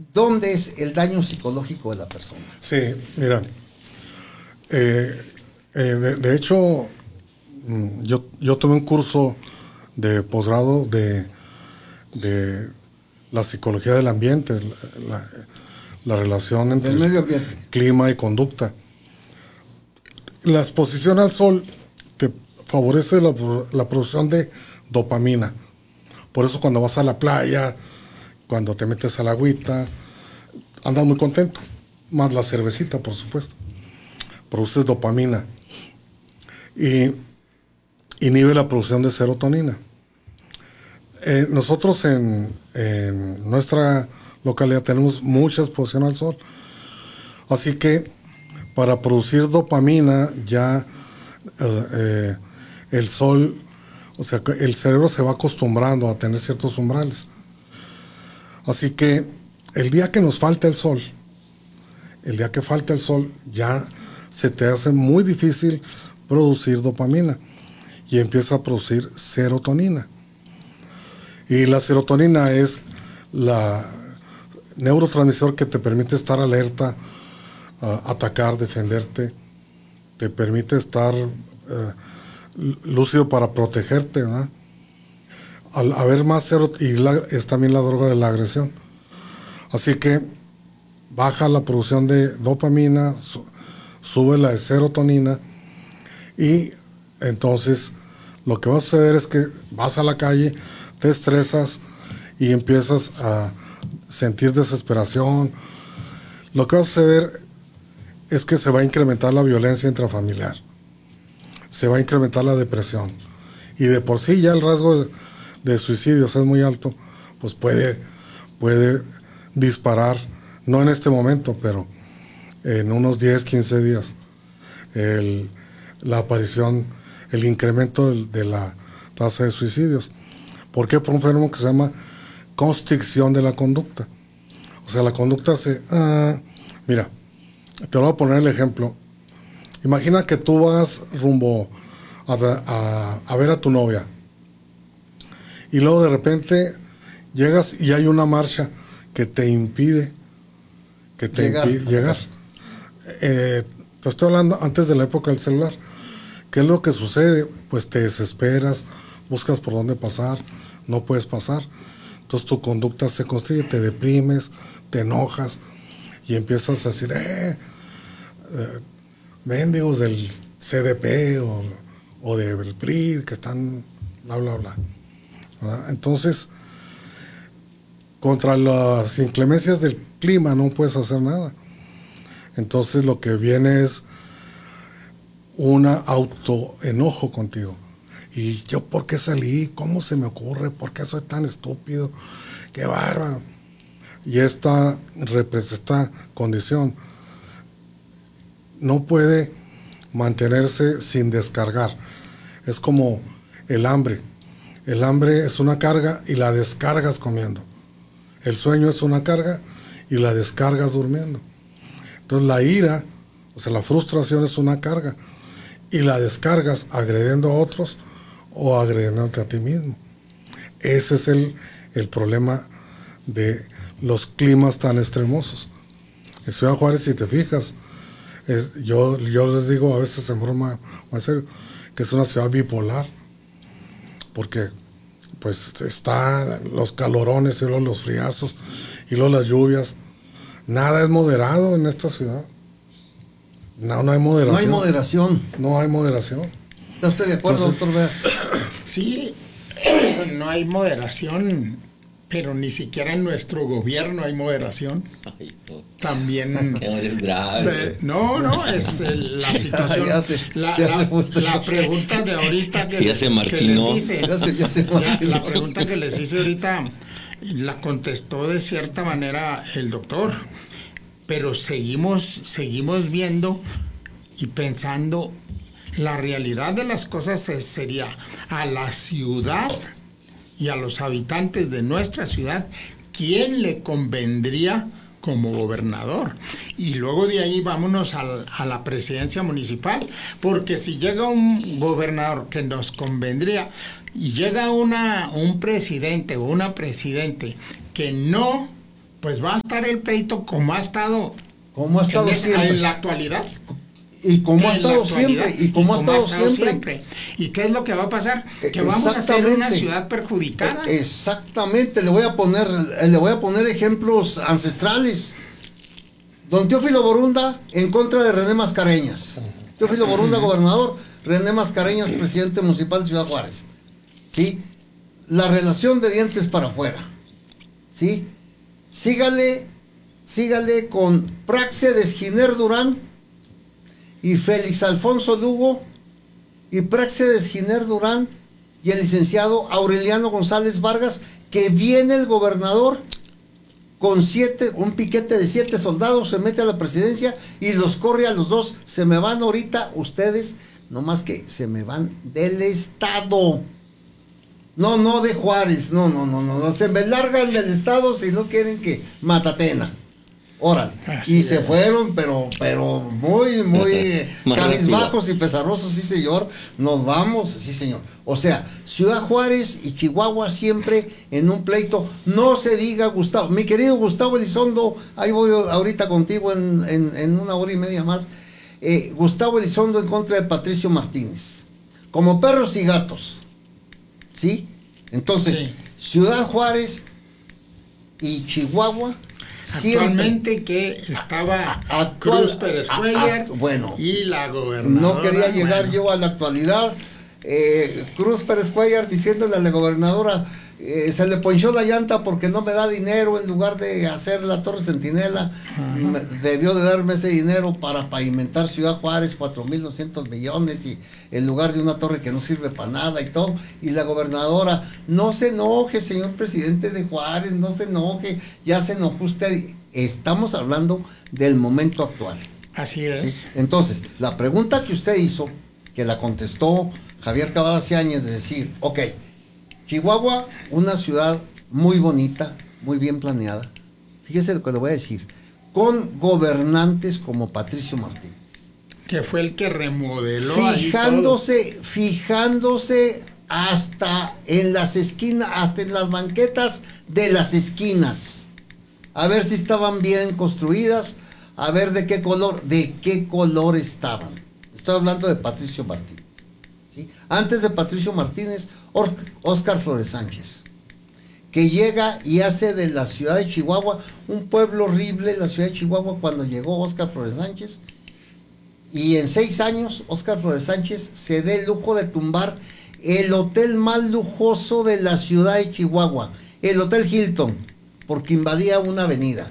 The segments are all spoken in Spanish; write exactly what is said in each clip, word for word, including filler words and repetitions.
¿dónde es el daño psicológico de la persona? Sí, mira, eh, eh, de, de hecho, yo, yo tomé un curso de posgrado de, de la psicología del ambiente, la, la, la relación entre el medio ambiente, clima y conducta. La exposición al sol te favorece la, la producción de dopamina. Por eso cuando vas a la playa, cuando te metes a la agüita, andas muy contento. Más la cervecita, por supuesto. Produces dopamina. Y inhibe la producción de serotonina. Eh, nosotros en, en nuestra localidad tenemos mucha exposición al sol. Así que para producir dopamina ya eh, eh, el sol, o sea, el cerebro se va acostumbrando a tener ciertos umbrales. Así que el día que nos falta el sol, el día que falta el sol, ya se te hace muy difícil producir dopamina y empieza a producir serotonina. Y la serotonina es la neurotransmisor que te permite estar alerta, uh, atacar, defenderte, te permite estar uh, lúcido para protegerte, ¿verdad? Al haber más serotonina, y es también la droga de la agresión. Así que baja la producción de dopamina, su, sube la de serotonina, y entonces lo que va a suceder es que vas a la calle, te estresas y empiezas a sentir desesperación. Lo que va a suceder es que se va a incrementar la violencia intrafamiliar, se va a incrementar la depresión, y de por sí ya el rasgo de, de suicidios es muy alto, pues puede, puede disparar, no en este momento, pero en unos diez, quince días, el, la aparición, el incremento de, de la tasa de suicidios. ¿Por qué? Por un fenómeno que se llama constricción de la conducta. O sea, la conducta se... Ah, mira, te voy a poner el ejemplo. Imagina que tú vas rumbo a, a, a ver a tu novia, y luego de repente llegas y hay una marcha que te impide, que te llegar. impide llegar. Eh, te estoy hablando antes de la época del celular. ¿Qué es lo que sucede? Pues te desesperas, buscas por dónde pasar, no puedes pasar. Entonces tu conducta se constriñe, te deprimes, te enojas y empiezas a decir, eh, eh mendigos del C D P o, o del P R I que están bla, bla, bla. ¿Verdad? Entonces, contra las inclemencias del clima no puedes hacer nada. Entonces lo que viene es un autoenojo contigo. ¿Y yo por qué salí? ¿Cómo se me ocurre? ¿Por qué soy tan estúpido? ¡Qué bárbaro! Y esta, esta condición no puede mantenerse sin descargar. Es como el hambre. El hambre es una carga y la descargas comiendo. El sueño es una carga y la descargas durmiendo. Entonces la ira, o sea, la frustración es una carga y la descargas agrediendo a otros o agrediéndote a ti mismo. Ese es el, el problema de los climas tan extremosos. En Ciudad Juárez, si te fijas, es, yo, yo les digo a veces en broma, en serio, que es una ciudad bipolar, porque pues están los calorones y luego los friazos y luego las lluvias. Nada es moderado en esta ciudad. No, no hay moderación. No hay moderación. No hay moderación. ¿Está usted de acuerdo, Entonces, doctor Beas? Sí, no hay moderación, pero ni siquiera en nuestro gobierno hay moderación. Ay, no. También... Es grave. Eh, no, no, es eh, la situación... Ya se- la, ya la- se justo- la pregunta de ahorita que, Ya se les, que martinó. les hice... Ya se- ya se la, martinó. la pregunta que les hice ahorita la contestó de cierta manera el doctor, pero seguimos, seguimos viendo y pensando... La realidad de las cosas es, sería a la ciudad y a los habitantes de nuestra ciudad, ¿quién le convendría como gobernador? Y luego de ahí vámonos al, a la presidencia municipal, porque si llega un gobernador que nos convendría y llega una, un presidente o una presidente que no pues va a estar el pleito como ha estado, Como ha estado en, esa- siempre. en la actualidad. Y como ha En la estado actualidad, siempre. Y como ha estado siempre. siempre. ¿Y qué es lo que va a pasar? Eh, Que vamos a ser una exactamente. ciudad perjudicada. Eh, Exactamente, le voy a poner, eh, le voy a poner ejemplos ancestrales. Don Teófilo Borunda en contra de René Mascareñas. Teófilo Borunda, gobernador, René Mascareñas, presidente municipal de Ciudad Juárez. ¿Sí? La relación de dientes para afuera. ¿Sí? Sígale, sígale con Práxedes Giner Durán y Félix Alfonso Lugo y Práxedes Giner Durán y el licenciado Aureliano González Vargas, que viene el gobernador con siete, un piquete de siete soldados, se mete a la presidencia y los corre a los dos. Se me van ahorita ustedes, nomás que se me van del estado. No, no de Juárez, no, no, no, no, no, se me largan del estado si no quieren que Matatena. Órale. Así Y se es. fueron, pero, pero muy, muy eh, Más cabizbajos y pesarosos, sí señor. Nos vamos, sí señor. O sea, Ciudad Juárez y Chihuahua siempre en un pleito. No se diga Gustavo. Mi querido Gustavo Elizondo, ahí voy ahorita contigo en, en, en una hora y media más. Eh, Gustavo Elizondo en contra de Patricio Martínez. Como perros y gatos. ¿Sí? Entonces, Sí. Ciudad Juárez y Chihuahua siempre. Actualmente que estaba Actual- Cruz Pérez a- a- Cuellar bueno, y la gobernadora. No quería llegar bueno, yo a la actualidad. Eh, Cruz Pérez Cuellar diciéndole a la gobernadora, eh, se le ponchó la llanta porque no me da dinero en lugar de hacer la Torre Centinela. Me- debió de darme ese dinero para pavimentar Ciudad Juárez, cuatro mil doscientos millones, y en lugar de una torre que no sirve para nada y todo. Y la gobernadora, no se enoje, señor presidente de Juárez, no se enoje, ya se enojó usted. Estamos hablando del momento actual. Así es. ¿Sí? Entonces, la pregunta que usted hizo, que la contestó Javier Cavada Ciáñez, de decir, ok, Chihuahua, una ciudad muy bonita, muy bien planeada, fíjese lo que le voy a decir, con gobernantes como Patricio Martínez, Que fue el que remodeló ahí todo. fijándose, fijándose hasta en las esquinas, hasta en las banquetas de las esquinas, a ver si estaban bien construidas, a ver de qué color, de qué color estaban. Estoy hablando de Patricio Martínez. ¿Sí? Antes de Patricio Martínez, Or- Óscar Flores Sánchez, que llega y hace de la ciudad de Chihuahua un pueblo horrible, la ciudad de Chihuahua, cuando llegó Óscar Flores Sánchez. Y en seis años, Óscar Flores Sánchez se da el lujo de tumbar el hotel más lujoso de la ciudad de Chihuahua, el Hotel Hilton, porque invadía una avenida.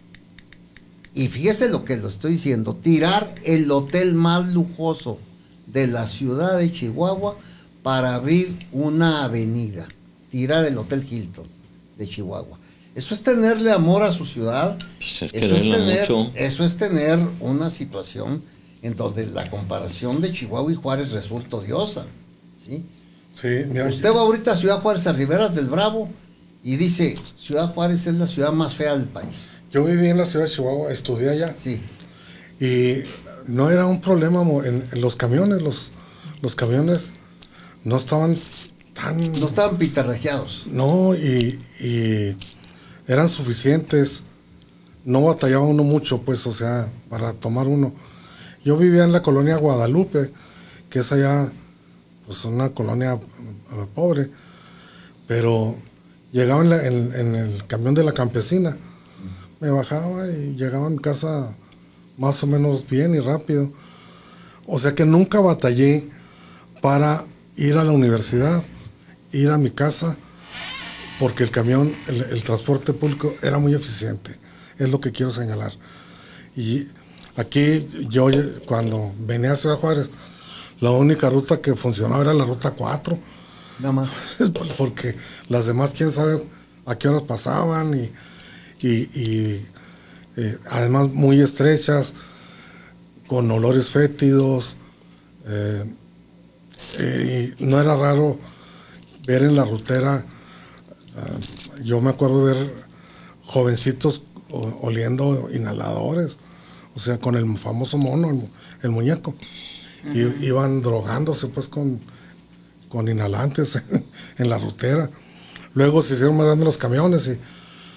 Y fíjese lo que lo estoy diciendo, tirar el hotel más lujoso de la ciudad de Chihuahua para abrir una avenida, tirar el Hotel Hilton de Chihuahua. Eso es tenerle amor a su ciudad, Pues es eso, es quererla tener, mucho. eso es tener una situación en donde la comparación de Chihuahua y Juárez resulta odiosa. ¿Sí? Sí, mira, Usted va ahorita a Ciudad Juárez, a Riberas del Bravo, y dice, Ciudad Juárez es la ciudad más fea del país. yo viví en la ciudad de Chihuahua, estudié allá. Sí, Y no era un problema mo- en, en los camiones, los, los camiones no estaban tan... no estaban pitarrajeados. No, y, y eran suficientes. No batallaba uno mucho, pues, o sea, para tomar uno. Yo vivía en la colonia Guadalupe, que es allá, pues, una colonia eh, pobre, pero llegaba en, la- en- en el camión de la campesina, me bajaba y llegaba a mi casa más o menos bien y rápido. O sea que nunca batallé para ir a la universidad, ir a mi casa, porque el camión, el, el transporte público era muy eficiente. Es lo que quiero señalar. Y aquí yo cuando venía a Ciudad Juárez, la única ruta que funcionaba era la ruta cuatro, Nada más. porque las demás quién sabe a qué horas pasaban y, y, y, eh, además muy estrechas, con olores fétidos. eh, eh, y no era raro ver en la rutera, uh, yo me acuerdo ver jovencitos o- oliendo inhaladores, o sea, con el famoso mono, el, el muñeco. Y iban drogándose pues con, con inhalantes en, en la rutera. Luego se hicieron más grandes los camiones y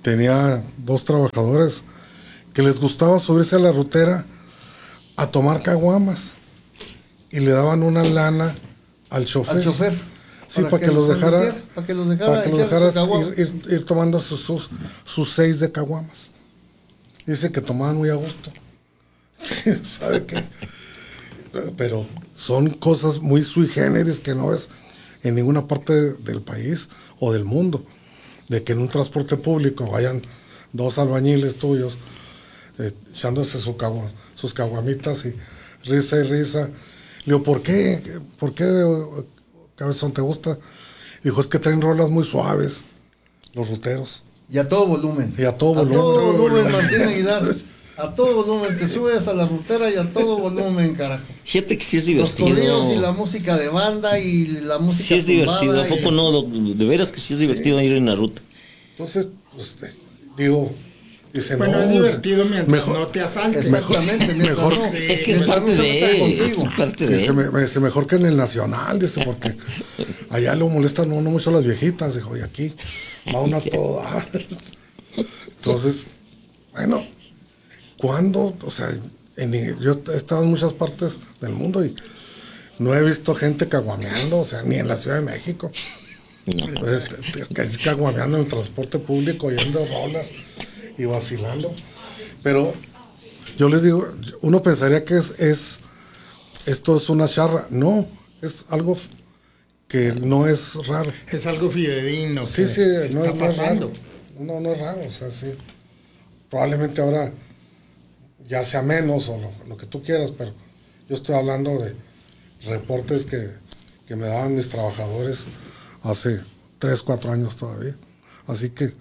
tenía dos trabajadores que les gustaba subirse a la rutera a tomar caguamas y le daban una lana al chofer. Al chofer. Sí, para, para, que, los dejara, para que los dejara, para que los dejara ir, ir, ir tomando sus, sus, sus seis de caguamas. Dice que tomaban muy a gusto. ¿Sabe qué? Pero son cosas muy sui generis que no ves en ninguna parte de, del país o del mundo. De que en un transporte público vayan dos albañiles tuyos eh, echándose su cagua, sus caguamitas y risa y risa. Le digo, ¿por qué? ¿Por qué, cabezón, te gusta? Dijo, es que traen rolas muy suaves, los ruteros. Y a todo volumen. Y a todo volumen. A todo volumen, Martín Aguilar. A todo volumen. Te subes a la rutera y a todo volumen, carajo. Fíjate que sí es divertido. Los corridos y la música de banda y la música sí es divertido. ¿A poco y... no? De veras que sí es divertido sí. ir en la ruta. Entonces, pues, digo... Dice, bueno, no, es divertido mientras mejor, no te asaltes. Exactamente. Mejor, no, sí, es que es parte de es parte de dice, me, me dice, mejor que en el Nacional, dice, porque allá lo molestan no, no mucho las viejitas. Dijo, y aquí va una toda. Entonces, bueno, ¿cuándo? O sea, en, yo he estado en muchas partes del mundo y no he visto gente caguameando, o sea, ni en la Ciudad de México. No. Pues, caguameando en el transporte público, oyendo rolas y vacilando. Pero yo les digo, uno pensaría que es, es esto es una charra. No, es algo que no es raro. Es algo fidedigno. Sí, sí, no, no es raro. No, no es raro, o sea, sí. Probablemente ahora ya sea menos o lo, lo que tú quieras, pero yo estoy hablando de reportes que, que me daban mis trabajadores hace tres, cuatro años todavía. Así que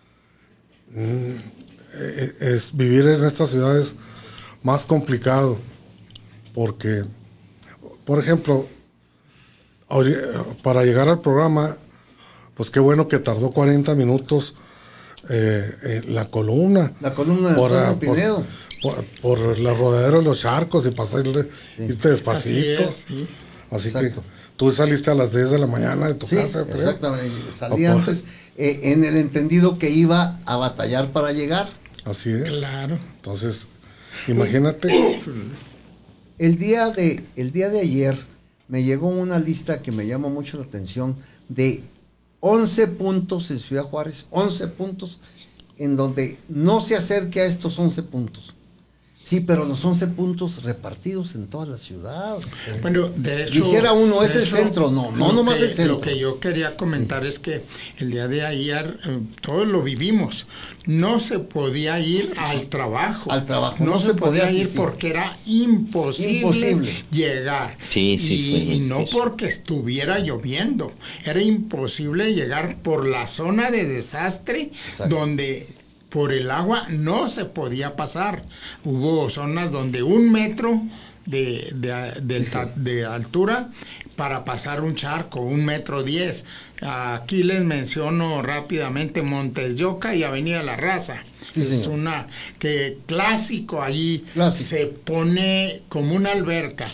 es vivir en estas ciudades más complicado porque, por ejemplo, para llegar al programa, pues qué bueno que tardó cuarenta minutos eh, eh, la columna. La columna de por, Antonio por, Pinedo. Por, por, por la rodadera de los charcos y pasarle, sí. irte despacito. Así, es, sí. Así que tú saliste a las diez de la mañana de tu sí, casa. Exactamente, salí oh, antes eh, en el entendido que iba a batallar para llegar. Así es. Claro. Entonces, imagínate. El día de, el día de ayer me llegó una lista que me llamó mucho la atención de once puntos en Ciudad Juárez, once puntos en donde no se acerque a estos once puntos. Sí, pero los once puntos repartidos en toda la ciudad. Bueno, de hecho... Dijera uno, es el hecho, centro. No, no nomás que, el centro. Lo que yo quería comentar sí. es que el día de ayer, eh, todos lo vivimos. No se podía ir al trabajo. Al trabajo. No, no se, se podía asistir. ir porque era imposible, imposible. llegar. Sí, sí. Y, fue y no porque estuviera lloviendo. Era imposible llegar por la zona de desastre. Exacto. Donde... por el agua no se podía pasar. Hubo zonas donde un metro de, de, de, sí, sí. de altura para pasar un charco, un metro diez. Aquí les menciono rápidamente Montes de Oca y Avenida La Raza. Sí, es señor. una que clásico, allí clásico. Se pone como una alberca.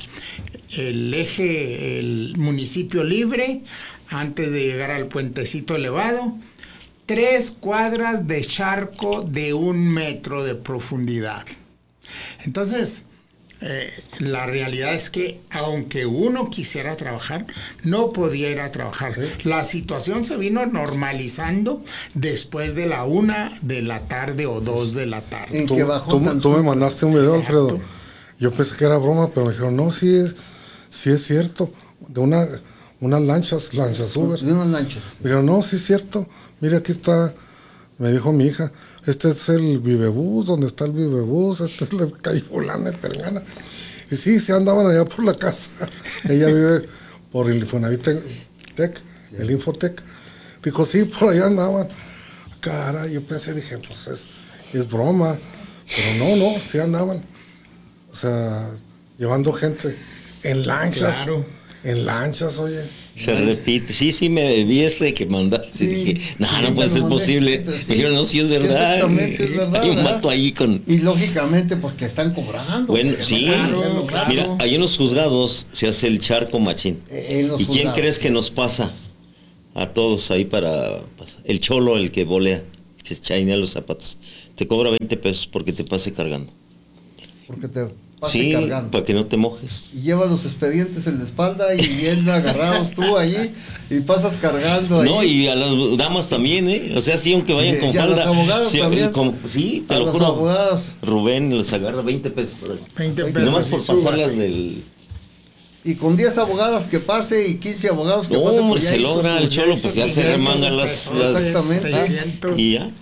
El eje, el municipio libre, antes de llegar al puentecito elevado, tres cuadras de charco de un metro de profundidad. Entonces, eh, la realidad es que aunque uno quisiera trabajar, no podía ir a trabajar. ¿Sí? La situación se vino normalizando después de la una de la tarde o dos de la tarde. Tú, tú, tú me mandaste un video, exacto. Alfredo. Yo pensé que era broma, pero me dijeron, no, sí es, sí es cierto. De una, unas lanchas, lanchas Uber. De unas lanchas. Me dijeron, no, sí es cierto. Mira, aquí está, me dijo mi hija, este es el Vivebús, donde está el Vivebús, este es la calle fulana, Tergana. Y sí, se andaban allá por la casa. Ella vive por el Infonavit Tech, sí. el Infotec. Dijo, sí, por allá andaban. Caray, yo pensé, dije, pues es, es broma. Pero no, no, sí andaban. O sea, llevando gente en lanchas. Claro. En lanchas, oye. Se repite, sí, sí, me vi ese que mandaste sí, y dije, no, sí, no puede ser posible. Sí. Me dijeron, no, sí es verdad. Sí, exactamente, es verdad. Hay un mato ahí con... Y lógicamente, pues que están cobrando. Bueno, sí, claro, claro. Mira, ahí en los juzgados se hace el charco machín. Eh, ¿Y quién crees que nos pasa? A todos ahí para pasar. El cholo, el que volea. que se chainea los zapatos. Te cobra veinte pesos porque te pase cargando. Porque te pase Sí, cargando. para que no te mojes. Y lleva los expedientes en la espalda y bien agarrados tú allí y pasas cargando ahí. No, y a las damas también, ¿eh? O sea, sí, aunque vayan Y- con y a falda. las abogadas sí, también. como- sí, te A lo las juro. abogadas. Rubén los agarra veinte pesos. veinte Nomás pesos. Nomás y por súbase. pasarlas del... Y con diez abogadas que pase y quince abogados que No, pasen, hombre, pues ya se hizo logra su- el cholo, hizo pues ya se quinientos remangan las... pesos, las- Exactamente. seiscientos. Y ya.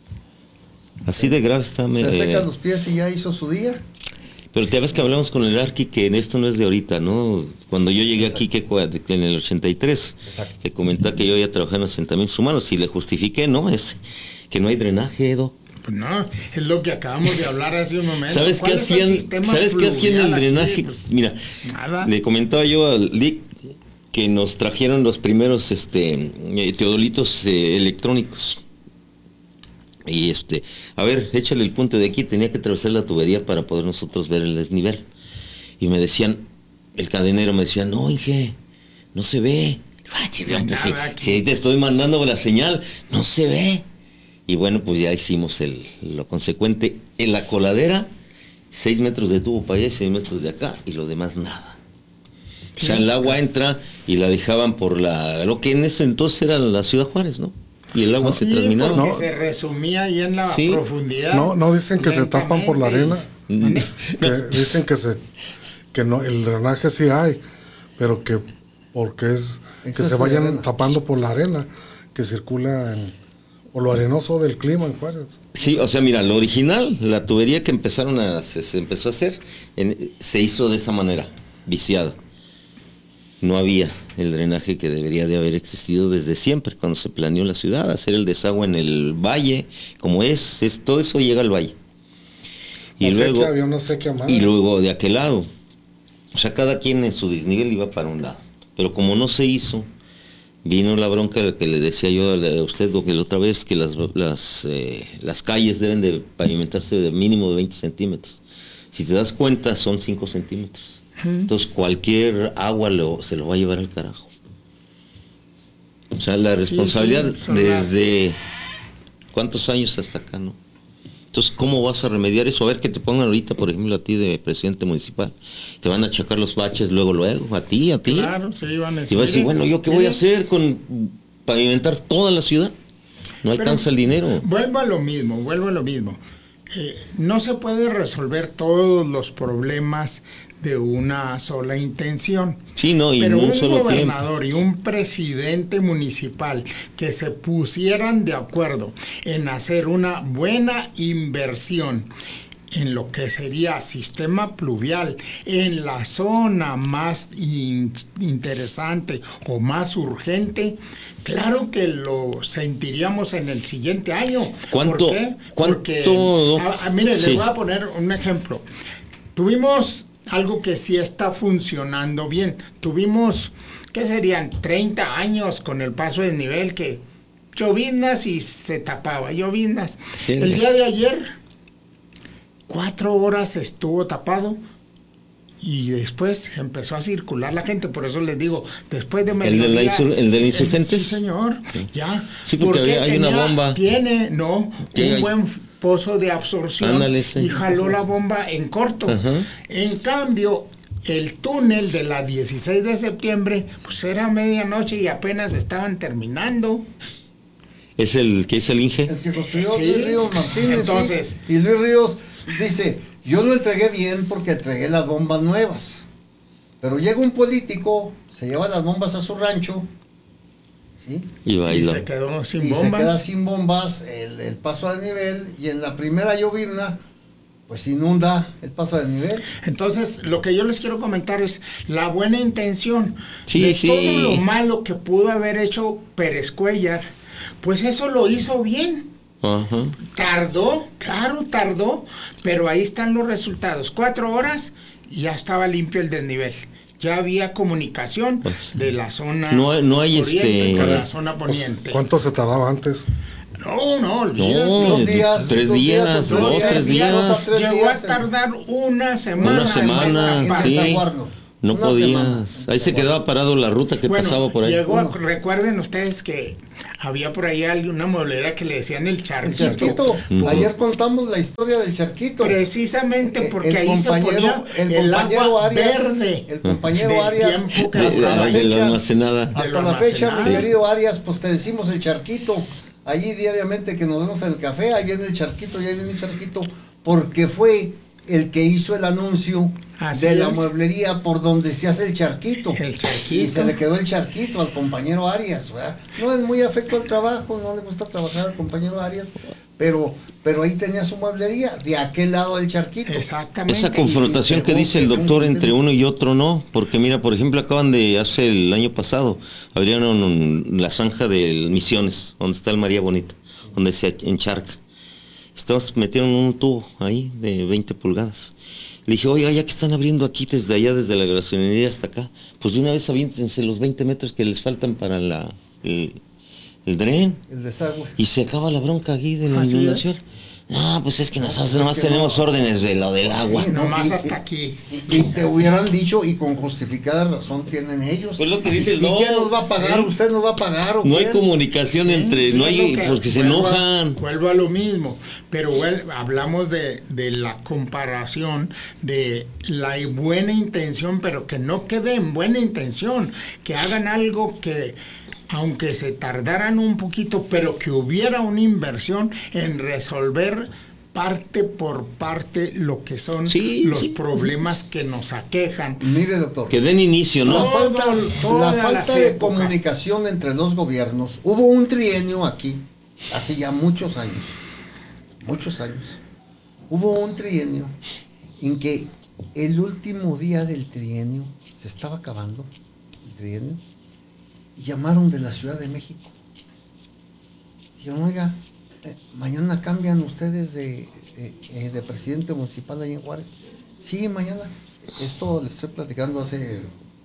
Así de grave está. me- Se eh, secan los pies y ya hizo su día. Pero te ves que hablamos con el Arqui que en esto no es de ahorita, ¿no? Cuando yo llegué aquí, que cua- de- en el ochenta y tres, Exacto. que comentaba que yo ya trabajé en asentamientos humanos y le justifiqué, ¿no? Es que no hay drenaje, Edo. Pues no, es lo que acabamos de hablar hace un momento. ¿Sabes qué ¿Cuál es el hacían? sistema ¿Sabes qué hacían el fluvial aquí? drenaje? Pues, Mira, nada. le comentaba yo al Dick que nos trajeron los primeros este eh, teodolitos eh, electrónicos. Y este, a ver, échale el punto de aquí, tenía que atravesar la tubería para poder nosotros ver el desnivel. Y me decían, el cadenero me decía, no, Inge, no se ve. Ah, chirrión, No hay pues sí, nada aquí. sí, te estoy mandando la señal, no se ve. Y bueno, pues ya hicimos el, lo consecuente. En la coladera, seis metros de tubo para allá y seis metros de acá, y lo demás nada. O sea, el agua entra y la dejaban por la, lo que en ese entonces era la Ciudad Juárez, ¿no? Y el agua se Sí, terminaba. porque No. se resumía ahí en la Sí. profundidad. No, no dicen que se tapan por la arena. lentamente. Que dicen que se que no el drenaje sí hay, pero que porque es que Exceso se de vayan arena. tapando por la arena que circula en, o lo arenoso del clima en Juárez. Sí, o sea, mira, lo original, la tubería que empezaron a, se, se empezó a hacer, en- se hizo de esa manera, viciada. No había el drenaje que debería de haber existido desde siempre, cuando se planeó la ciudad, hacer el desagüe en el valle, como es, es todo eso llega al valle. Y No sé luego, que había una sequía más. y luego de aquel lado, o sea, cada quien en su desnivel iba para un lado. Pero como no se hizo, vino la bronca que le decía yo a usted lo que la otra vez, que las, las, eh, las calles deben de pavimentarse de mínimo de veinte centímetros. Si te das cuenta, son cinco centímetros. Entonces cualquier agua lo, se lo va a llevar al carajo. O sea, la responsabilidad sí, son las- desde cuántos años hasta acá, ¿no? Entonces, ¿cómo vas a remediar eso? A ver que te pongan ahorita, por ejemplo, a ti de presidente municipal. Te van a achacar los baches luego, luego, a ti, a ti. Claro, se iban a Y vas a decir, bueno, ¿yo qué voy a hacer con pavimentar toda la ciudad? No Pero alcanza el dinero. Vuelvo a lo mismo, vuelvo a lo mismo. Eh, no se puede resolver todos los problemas de una sola intención. Sí, no, y Pero en un un solo tiempo. gobernador y un presidente municipal que se pusieran de acuerdo en hacer una buena inversión en lo que sería sistema pluvial, en la zona más in- interesante o más urgente, claro que lo sentiríamos en el siguiente año. ¿Cuánto- ¿Por qué? cuánto- Porque, ah, ah, mire, sí. le voy a poner un ejemplo. Tuvimos algo que sí está funcionando bien. Tuvimos, ¿qué serían? treinta años con el paso del nivel que lloviznas y se tapaba, lloviznas. Sí. El día de ayer, cuatro horas estuvo tapado y después empezó a circular la gente. Por eso les digo, después de ¿El de la mediodía- insur- el de la Insurgentes? Sí, señor, ya. Sí, porque Porque había- hay una tenía- bomba. Tiene, no, ¿Qué un hay? buen pozo de absorción Ándale, sí. y jaló la bomba en corto. Ajá. En cambio, el túnel de la dieciséis de septiembre, pues era medianoche y apenas estaban terminando. Es el que es el Inge. El que construyó Sí. Luis Ríos Martínez. Entonces- sí. Y Luis Ríos dice, yo lo entregué bien porque entregué las bombas nuevas. Pero llega un político, se lleva las bombas a su rancho, ¿sí? Y Y baila. se quedó sin y bombas. se queda sin bombas el, el paso al nivel, y en la primera llovizna, pues inunda el paso del nivel. Entonces, lo que yo les quiero comentar es la buena intención Sí, de sí. todo lo malo que pudo haber hecho Pérez Cuellar, pues eso lo hizo bien. Ajá. Tardó, claro, tardó, pero ahí están los resultados. Cuatro horas y ya estaba limpio el desnivel. Ya había comunicación Pues, de la zona no hay- no hay, oriente este, con la zona poniente. ¿Cuánto se tardaba antes? No, no, olvídate. No, Dos días, tres dos días días, o tres dos, días, tres dos a días. tres Llegó días a en- tardar una semana. Una semana, en en esta sí. parte. desaguarlo. No Una podías. semana. Ahí se quedaba parado la ruta que Bueno, pasaba por ahí. llegó a- Uno. recuerden ustedes que había por ahí una mueblera que le decían el El charquito. charquito. Mm. Ayer contamos la historia del charquito. Precisamente Eh, porque el ahí se ponía el el compañero agua Arias, verde. el compañero Del Arias, tiempo que De- hasta estaba la ay, de la fecha, almacenada. De hasta lo la fecha, mi almacenado. querido Arias, pues te decimos el charquito. Allí diariamente que nos vemos en el café, ahí viene el charquito, y ahí viene el charquito, porque fue el que hizo el anuncio Así de la es. mueblería por donde se hace el charquito. El charquito. Y se le quedó el charquito al compañero Arias, ¿verdad? No es muy afecto al trabajo, no le gusta trabajar al compañero Arias, pero, pero ahí tenía su mueblería, de aquel lado del charquito. Exactamente. Esa confrontación y que dice el pegó, doctor pegó, entre pegó. uno y otro no, porque mira, por ejemplo, acaban de, hace el año pasado, abrieron un- la zanja de Misiones, donde está el María Bonita, donde se encharca. Estos metieron un tubo ahí de veinte pulgadas. Le dije, oiga, ya que están abriendo aquí desde allá, desde la gasolinería hasta acá, pues de una vez aviéntense los veinte metros que les faltan para la, el, el dren. El desagüe. Y se acaba la bronca aquí de la Así inundación. es. No, pues es que nosotros pues nomás es que tenemos no. órdenes de lo del agua. Sí, no, Nomás y- hasta y- aquí. Y, y te hubieran dicho, y con justificada razón tienen ellos. Pues lo que dice el ¿Y no, quién nos va a pagar? sí. ¿Usted nos va a pagar? ¿o No hay quién? comunicación entre, no Sí, hay, es lo que- porque se vuelvo a- enojan. Vuelvo a lo mismo, pero vuel- hablamos de, de la comparación de la buena intención, pero que no quede en buena intención, que hagan algo que, aunque se tardaran un poquito, pero que hubiera una inversión en resolver parte por parte lo que son Sí, los sí. problemas que nos aquejan. Mire, doctor. Que den inicio, La ¿no? Todo- falta, todas la las falta de épocas. comunicación entre los gobiernos. Hubo un trienio aquí, hace ya muchos años, muchos años. Hubo un trienio en que el último día del trienio, se estaba acabando el trienio, y llamaron de la Ciudad de México. Dijeron, oiga, eh, mañana cambian ustedes de, eh, eh, de presidente municipal ahí en Juárez. Sí, mañana. Esto le estoy platicando hace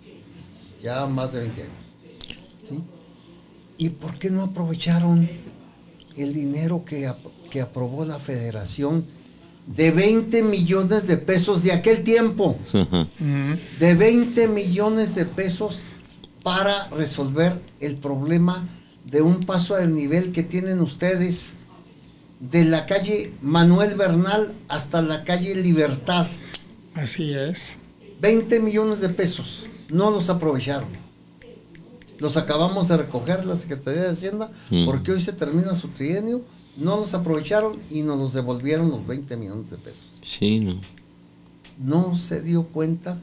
ya más de veinte años. ¿Sí? ¿Y por qué no aprovecharon el dinero que, ap- que aprobó la federación de veinte millones de pesos de aquel tiempo? Ajá. Ujú. De veinte millones de pesos para resolver el problema de un paso al nivel que tienen ustedes de la calle Manuel Bernal hasta la calle Libertad. Así es. veinte millones de pesos, no los aprovecharon. Los acabamos de recoger la Secretaría de Hacienda Mm. porque hoy se termina su trienio, no los aprovecharon y nos los devolvieron los veinte millones de pesos. Sí, no. No se dio cuenta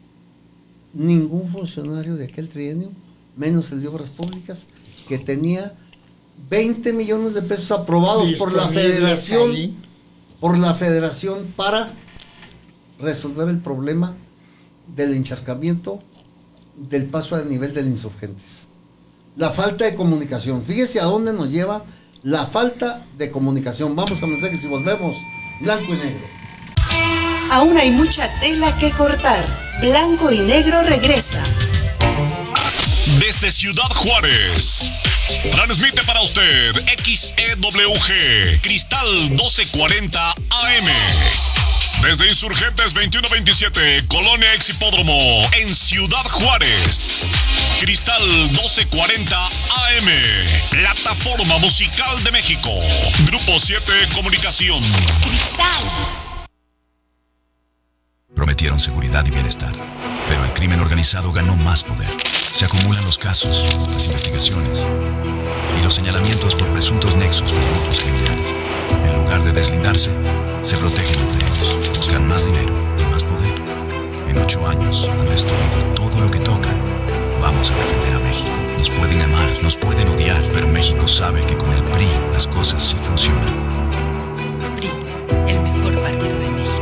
ningún funcionario de aquel trienio, menos el de Obras Públicas, que tenía veinte millones de pesos aprobados por la Disponibles federación, ahí. por la federación para resolver el problema del encharcamiento del paso al nivel del Insurgentes. La falta de comunicación. Fíjese a dónde nos lleva la falta de comunicación. Vamos a mensajes y volvemos. Blanco y negro. Aún hay mucha tela que cortar. Blanco y Negro regresa. Desde Ciudad Juárez, transmite para usted X E W G, Cristal doce cuarenta A M. Desde Insurgentes veintiuno veintisiete, Colonia Ex Hipódromo, en Ciudad Juárez. Cristal doce cuarenta A M, Plataforma Musical de México. Grupo siete Comunicación. Prometieron seguridad y bienestar, pero el crimen organizado ganó más poder. Se acumulan los casos, las investigaciones y los señalamientos por presuntos nexos con grupos criminales. En lugar de deslindarse, se protegen entre ellos, buscan más dinero y más poder. En ocho años han destruido todo lo que tocan. Vamos a defender a México. Nos pueden amar, nos pueden odiar, pero México sabe que con el P R I las cosas sí funcionan. P R I, el mejor partido de México.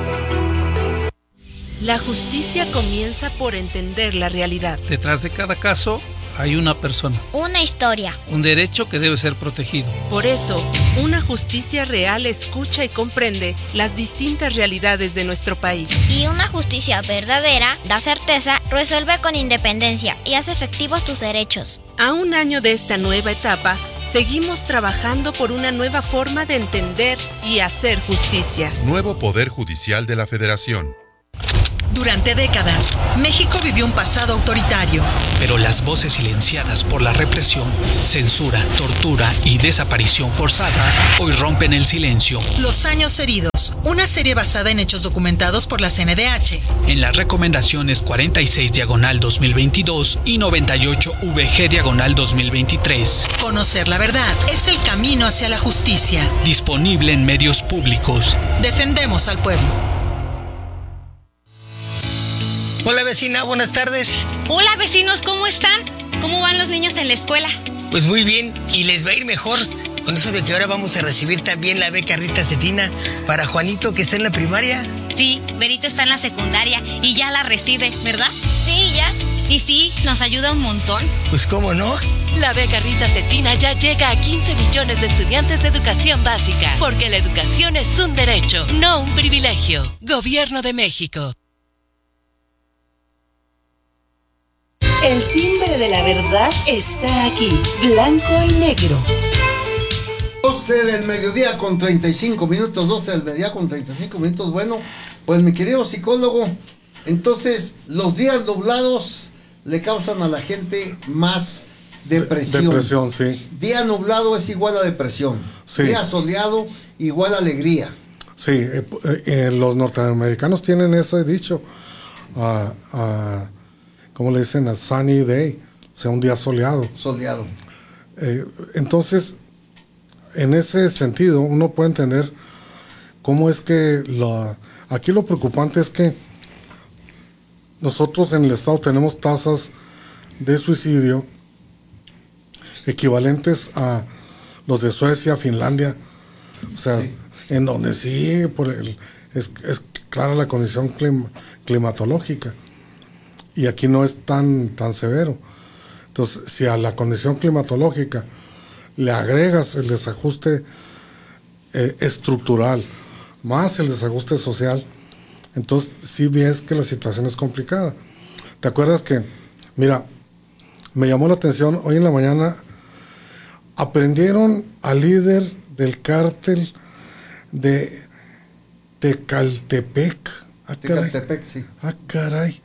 La justicia comienza por entender la realidad. Detrás de cada caso hay una persona, Una historia. un derecho que debe ser protegido. Por eso, una justicia real escucha y comprende las distintas realidades de nuestro país. Y una justicia verdadera da certeza, resuelve con independencia y hace efectivos tus derechos. A un año de esta nueva etapa, seguimos trabajando por una nueva forma de entender y hacer justicia. Nuevo Poder Judicial de la Federación. Durante décadas, México vivió un pasado autoritario. Pero las voces silenciadas por la represión, censura, tortura y desaparición forzada hoy rompen el silencio. Los años heridos, una serie basada en hechos documentados por la C N D H. En las recomendaciones cuarenta y seis diagonal dos mil veintidós y noventa y ocho V G diagonal dos mil veintitrés. Conocer la verdad es el camino hacia la justicia. Disponible en medios públicos. Defendemos al pueblo. Hola vecina, buenas tardes. Hola vecinos, ¿cómo están? ¿Cómo van los niños en la escuela? Pues muy bien, y les va a ir mejor con eso de que ahora vamos a recibir también la beca Rita Cetina para Juanito, que está en la primaria. Sí, Berito está en la secundaria y ya la recibe, ¿verdad? Sí, ya. Y sí, nos ayuda un montón. Pues cómo no. La beca Rita Cetina ya llega a quince millones de estudiantes de educación básica, porque la educación es un derecho, no un privilegio. Gobierno de México. El timbre de la verdad está aquí, blanco y negro. doce del mediodía con treinta y cinco minutos, doce del mediodía con treinta y cinco minutos. Bueno, pues mi querido psicólogo, entonces los días nublados le causan a la gente más depresión. Depresión, sí. Día nublado es igual a depresión. Sí. Día soleado igual a alegría. Sí, eh, eh, los norteamericanos tienen ese dicho, uh, uh, ¿cómo le dicen? A sunny day, o sea, un día soleado. Soleado. Eh, entonces, en ese sentido, uno puede entender cómo es que la, aquí lo preocupante es que nosotros en el estado tenemos tasas de suicidio equivalentes a los de Suecia, Finlandia, o sea, sí. En donde sí por el, es, es clara la condición clima, climatológica, y aquí no es tan, tan severo. Entonces, si a la condición climatológica le agregas el desajuste eh, estructural más el desajuste social, entonces sí ves que la situación es complicada. ¿Te acuerdas que, mira, me llamó la atención hoy en la mañana, aprendieron al líder del cártel de Tecaltepec? Ah, Tecaltepec, sí. Ah, caray.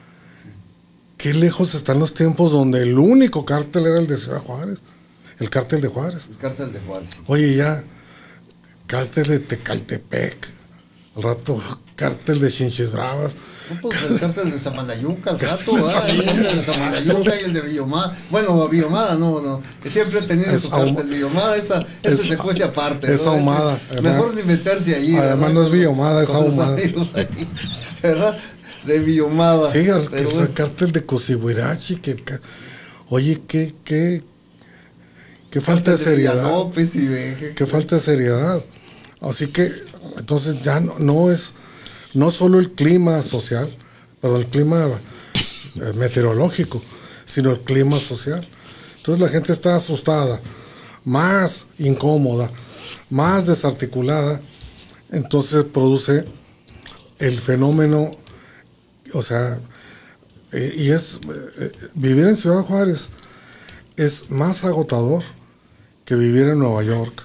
Qué lejos están los tiempos donde el único cártel era el de Ciudad Juárez, el cártel de Juárez. El cártel de Juárez. Sí. Oye, ya, cártel de Tecaltepec, al rato cártel de Chinches Bravas. No, pues el cártel de Samalayuca, al rato, ¿verdad? El cártel de Samalayuca y el de Villomada. Bueno, Villomada no, no. Siempre he tenido es su cártel Villomada, esa, esa es, se cuece aparte. Es ¿no? ahumada. Es, además, mejor ni meterse allí. Además, ¿verdad? No es Villomada, es ahumada. ¿Verdad? De Villomada. Sí, el, el, bueno. el cártel de Cosihuirachi, que el, oye, qué, qué, qué falta de seriedad. López y de, qué falta de seriedad. Así que, entonces ya no, no es, no solo el clima social, perdón, el clima eh, meteorológico, sino el clima social. Entonces la gente está asustada, más incómoda, más desarticulada, entonces produce el fenómeno. O sea, eh, y es eh, vivir en Ciudad Juárez es más agotador que vivir en Nueva York,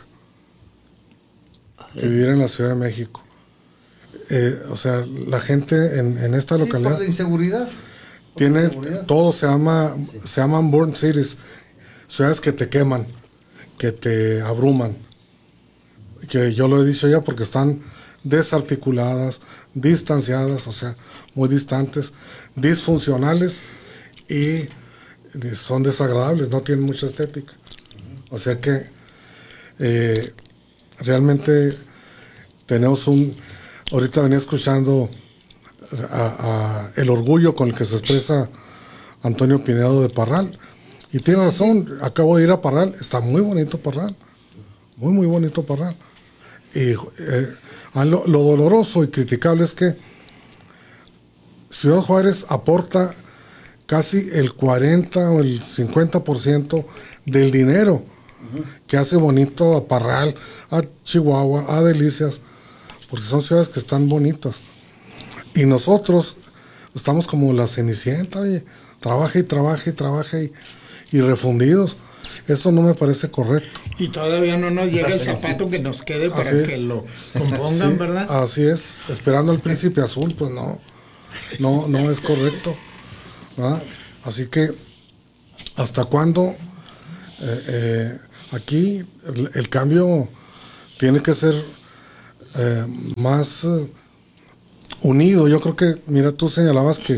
que vivir en la Ciudad de México. Eh, o sea, la gente en, en esta sí, localidad por la inseguridad. Por tiene la inseguridad. Todo se llama, sí. se llaman burn cities, ciudades que te queman, que te abruman. Que yo lo he dicho ya porque están desarticuladas, distanciadas, o sea, muy distantes, disfuncionales y son desagradables, no tienen mucha estética. O sea que eh, realmente tenemos un... Ahorita venía escuchando a, a el orgullo con el que se expresa Antonio Pinedo de Parral, y tiene sí, razón, sí. Acabo de ir a Parral, está muy bonito Parral, muy muy bonito Parral. Y eh, Lo, lo doloroso y criticable es que Ciudad Juárez aporta casi el cuarenta o el cincuenta por ciento del dinero uh-huh. que hace bonito a Parral, a Chihuahua, a Delicias, porque son ciudades que están bonitas. Y nosotros estamos como la Cenicienta, oye, trabaja y trabaja y trabaja y, y refundidos. Eso no me parece correcto. Y todavía no nos llega el zapato que nos quede para que lo compongan, sí, ¿verdad? Así es. Esperando al príncipe azul, pues no. no, no es correcto, ¿verdad? Así que, ¿hasta cuándo? Eh, eh, aquí el, el cambio tiene que ser eh, más eh, unido. Yo creo que, mira, tú señalabas que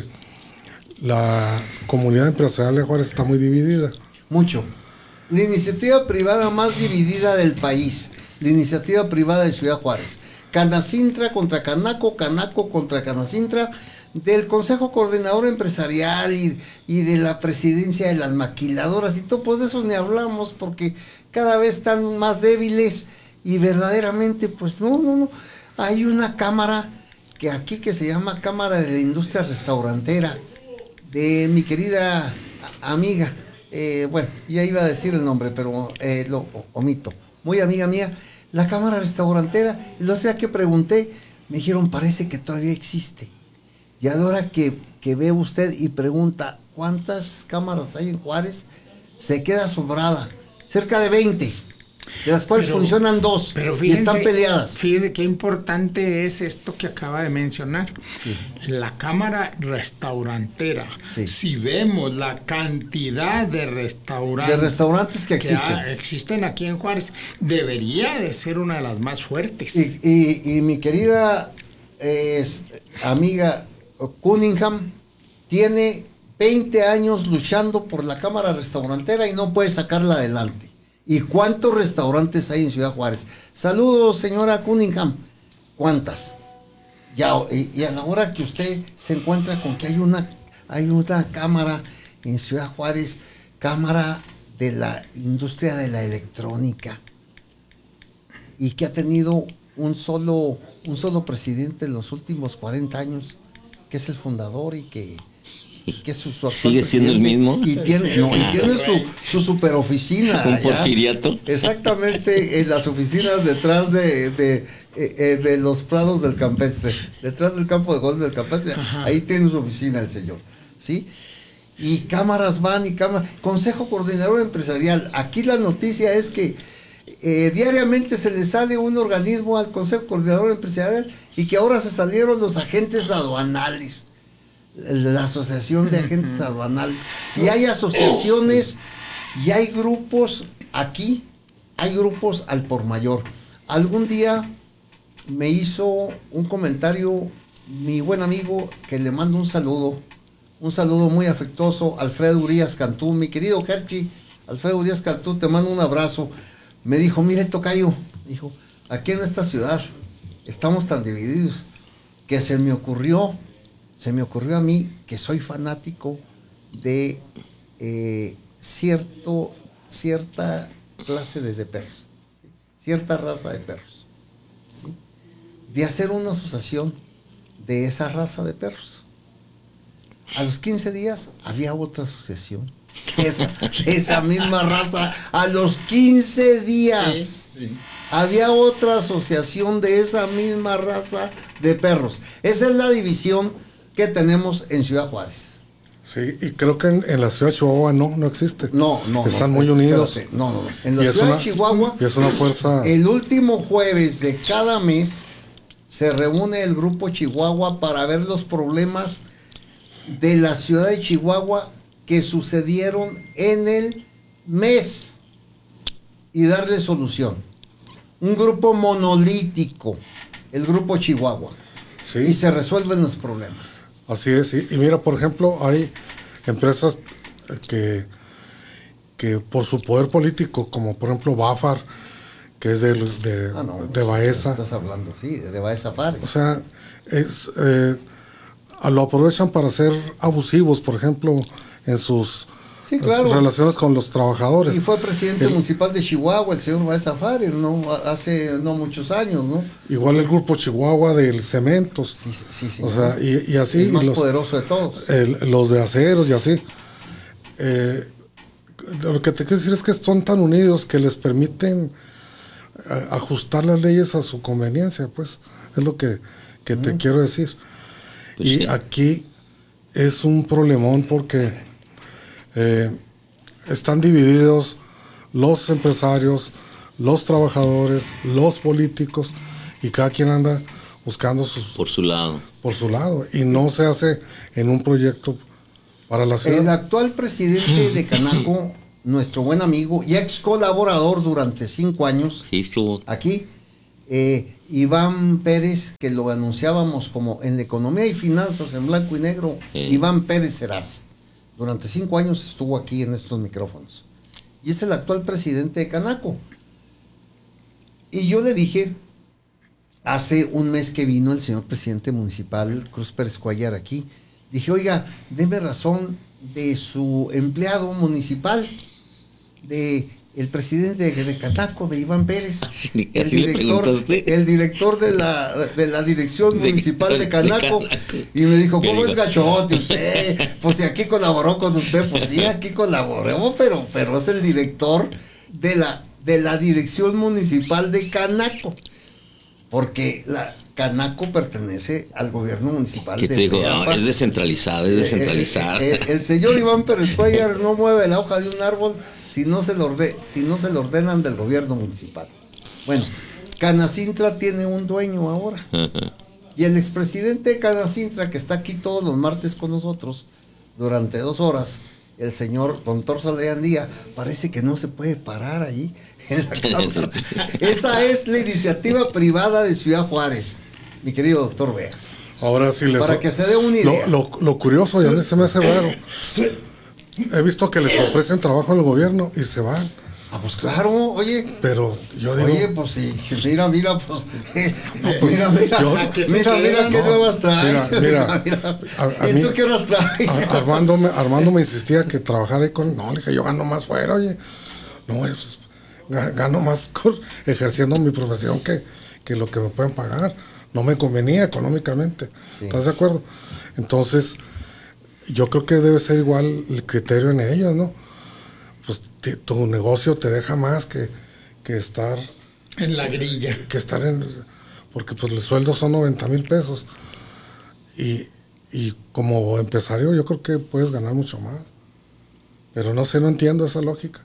la comunidad empresarial de Juárez está muy dividida. Mucho. La iniciativa privada más dividida del país, la iniciativa privada de Ciudad Juárez. Canacintra contra Canaco, Canaco contra Canacintra, del Consejo Coordinador Empresarial y, y de la presidencia de las maquiladoras y todo, pues de esos ni hablamos porque cada vez están más débiles y verdaderamente, pues no, no, no. Hay una cámara que aquí que se llama Cámara de la Industria Restaurantera, de mi querida amiga, eh, bueno, ya iba a decir el nombre, pero eh, lo omito, muy amiga mía, la Cámara Restaurantera. El otro día que pregunté, me dijeron, parece que todavía existe. Y ahora que, que ve usted y pregunta, ¿cuántas cámaras hay en Juárez? Se queda asombrada, cerca de veinte, de las cuales pero, funcionan dos pero fíjense, y están peleadas. Fíjese qué importante es esto que acaba de mencionar. Sí. La Cámara Restaurantera, sí. Si vemos la cantidad de restaurantes, de restaurantes que existen. que existen aquí en Juárez, debería de ser una de las más fuertes. Y, y, y mi querida eh, amiga Cunningham tiene veinte años luchando por la Cámara Restaurantera y no puede sacarla adelante. ¿Y cuántos restaurantes hay en Ciudad Juárez? Saludos, señora Cunningham. ¿Cuántas? Ya, y, y a la hora que usted se encuentra con que hay una, hay una cámara en Ciudad Juárez, Cámara de la Industria de la Electrónica, y que ha tenido un solo, un solo presidente en los últimos cuarenta años, que es el fundador y que... que es su, su sigue siendo el mismo y tiene, no, y tiene su, su super oficina un porfiriato exactamente en las oficinas detrás de, de, de, de los prados del campestre, detrás del campo de golf del campestre. Ajá. Ahí tiene su oficina el señor, ¿sí? Y cámaras van y cámaras. Consejo Coordinador Empresarial, aquí la noticia es que eh, diariamente se le sale un organismo al Consejo Coordinador Empresarial y que ahora se salieron los agentes aduanales, la Asociación de Agentes Aduanales, y hay asociaciones y hay grupos aquí, hay grupos al por mayor. Algún día me hizo un comentario mi buen amigo, que le mando un saludo, un saludo muy afectuoso, Alfredo Urias Cantú, mi querido Herchi, Alfredo Urias Cantú, te mando un abrazo. Me dijo, mire tocayo, dijo, aquí en esta ciudad estamos tan divididos que se me ocurrió Se me ocurrió a mí, que soy fanático de eh, cierto, cierta clase de, de perros, ¿sí? Cierta raza de perros, ¿sí? De hacer una asociación de esa raza de perros. A los quince días había otra asociación, esa, esa misma raza, a los quince días sí, sí. Había otra asociación de esa misma raza de perros. Esa es la división que tenemos en Ciudad Juárez. Sí, y creo que en, en la ciudad de Chihuahua no, no existe. No, no. Están no, muy unidos. No, no, no. En la ciudad una, de Chihuahua, y es una fuerza... el último jueves de cada mes se reúne el Grupo Chihuahua para ver los problemas de la ciudad de Chihuahua que sucedieron en el mes y darle solución. Un grupo monolítico, el Grupo Chihuahua. Sí. Y se resuelven los problemas. Así es, y, y mira, por ejemplo, hay empresas que, que por su poder político, como por ejemplo Bafar, que es de, de, ah, no, de Baeza. Estás hablando, sí, de Baeza Fares. O sea, es, eh, lo aprovechan para ser abusivos, por ejemplo, en sus, sí, claro. en sus relaciones con los trabajadores. Y fue presidente el, municipal de Chihuahua, el señor Baeza Fares, ¿no? Hace no muchos años, ¿no? Igual el Grupo Chihuahua del Cementos. Sí, sí, sí. O sea, y, y así. El más y los, poderoso de todos. El, los de aceros y así. Eh, lo que te quiero decir es que son tan unidos que les permiten a, ajustar las leyes a su conveniencia, pues. Es lo que, que mm. te quiero decir. Pues y sí. Aquí es un problemón porque eh, están divididos los empresarios, los trabajadores, los políticos, y cada quien anda buscando sus, por su lado. Por su lado. Y no se hace en un proyecto para la ciudad. El actual presidente de Canaco, nuestro buen amigo y ex colaborador durante cinco años, sí, estuvo aquí, eh, Iván Pérez, que lo anunciábamos como en la economía y finanzas en blanco y negro, sí. Iván Pérez Serás. Durante cinco años estuvo aquí en estos micrófonos. Y es el actual presidente de Canaco. Y yo le dije, hace un mes que vino el señor presidente municipal, Cruz Pérez Cuellar, aquí, dije, oiga, deme razón de su empleado municipal, de el presidente de, de Canaco, de Iván Pérez, sí, el, director, el director de la, de la dirección de, municipal de, de, Canaco, de Canaco, y me dijo, ¿cómo es gachote usted? Pues si aquí colaboró con usted, pues sí, aquí colaboró, pero, pero es el director de la, de la dirección municipal de Canaco, porque la Canaco pertenece al gobierno municipal de Teapa. No, es descentralizada, es descentralizada. El, el, el señor Iván Pérez Cuellar no mueve la hoja de un árbol si no se lo orde, si no se lo ordenan del gobierno municipal. Bueno, Canacintra tiene un dueño ahora. Uh-huh. Y el expresidente de Canacintra, que está aquí todos los martes con nosotros, durante dos horas, el señor don Torza Leandía, parece que no se puede parar ahí en la cámara. Esa es la iniciativa privada de Ciudad Juárez, mi querido doctor Veas. Ahora sí les... Para que se dé una idea. Lo, lo, lo curioso, y a mí se me hace raro, he visto que les ofrecen trabajo al gobierno y se van. Ah, pues claro, oye. Pero yo digo... Oye, pues sí, mira, mira, pues... Eh, no, pues mira, mira, yo, mira, mira, mira qué no, nuevas traes. Mira, mira, mira. A, a ¿Y mí, tú qué horas traes? A, Armando, me, Armando me insistía que trabajara ahí con... No, le dije, yo gano más fuera, oye. No, pues, gano más con, ejerciendo mi profesión que, que lo que me pueden pagar. No me convenía económicamente. Sí. ¿Estás de acuerdo? Entonces, yo creo que debe ser igual el criterio en ellos, ¿no? Pues te, tu negocio te deja más que, que estar... En la grilla. Que, que estar en... Porque pues los sueldos son noventa mil pesos. Y, y como empresario yo creo que puedes ganar mucho más. Pero no sé, no entiendo esa lógica.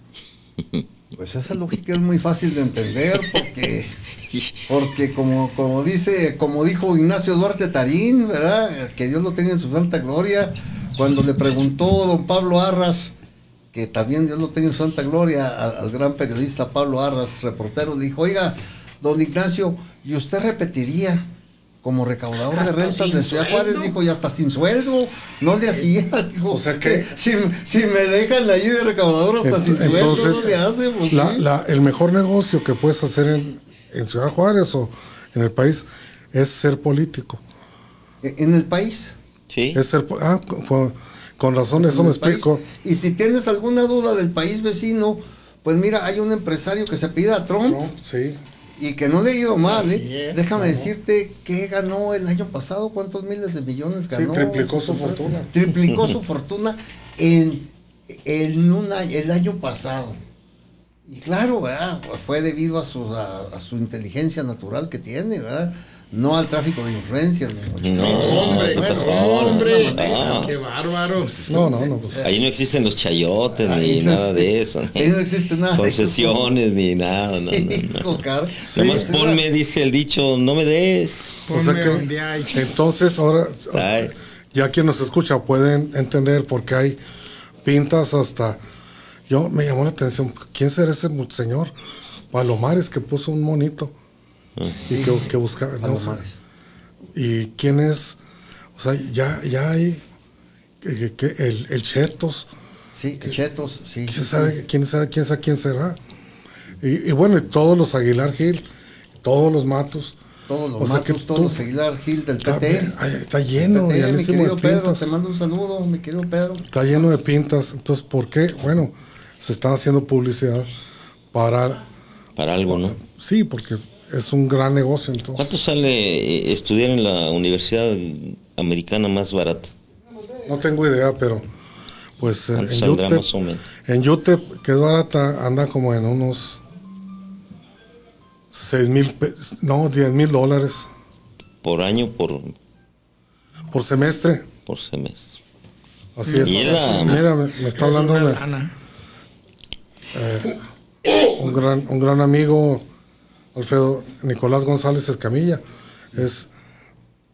Pues esa lógica es muy fácil de entender porque, porque como, como dice, como dijo Ignacio Duarte Tarín, ¿verdad? Que Dios lo tenga en su santa gloria, cuando le preguntó don Pablo Arras, que también Dios lo tenga en su santa gloria, al, al gran periodista Pablo Arras, reportero, le dijo, oiga, don Ignacio, ¿y usted repetiría como recaudador hasta de rentas de Ciudad Juárez? Dijo, y hasta sin sueldo, no le hacía, dijo, o sea que si, si me dejan ahí de recaudador hasta ent, sin sueldo, entonces, no le hace, pues, la, ¿sí? la, el mejor negocio que puedes hacer en, en Ciudad Juárez o en el país es ser político. ¿En el país? Sí. Es ser, ah, con, con razón, eso me explico. Y si tienes alguna duda del país vecino, pues mira, hay un empresario que se apellida Trump. Trump, sí. Y que no le ha ido mal, ¿eh? Es, Déjame ¿no? decirte que ganó el año pasado, ¿cuántos miles de millones ganó? Sí, triplicó su fortuna. Triplicó su fortuna en, en una, el año pasado. Y claro, ¿verdad? Fue debido a su, a, a su inteligencia natural que tiene, ¿verdad? No al tráfico de influencias. Ni no, hombre, bueno, pasó, hombre, no. qué bárbaros. No, no, no. Pues. Ahí no existen los chayotes Ahí ni no nada existe, de eso. Ahí no existe nada. Concesiones ni nada. No, no, no. Sí, Nomás ponme, dice el dicho, no me des. O sea que, entonces ahora, Ay. ya quien nos escucha pueden entender por qué hay pintas hasta... Yo me llamó la atención, ¿quién será ese señor Palomares que puso un monito? Y que, que buscaba, no sé. ¿Y quién es? O sea, ya, ya hay que, que el, el Chetos. Sí, que, Chetos, sí. ¿Quién sí, sabe, sí. quién sabe, quién sabe quién será? Y, y bueno, y todos los Aguilar Gil, todos los Matos. Todos los o sea Matos, que todos tú, los Aguilar Gil del está, P T. Está lleno, P T, mi querido de Pedro, pintas. te mando un saludo, mi querido Pedro. Está lleno de pintas. Entonces, ¿por qué? Bueno, se están haciendo publicidad para... Para algo, ¿no? Sí, porque es un gran negocio. Entonces. ¿Cuánto sale estudiar en la universidad americana más barata? No tengo idea, pero pues en UTEP, más o menos? En UTEP, que es barata, anda como en unos seis mil, no, diez mil dólares. ¿Por año? Por por semestre. Por semestre. Así es. La... Mira, me, me está hablando de, eh, un gran un gran amigo, Alfredo Nicolás González Escamilla. Sí. Es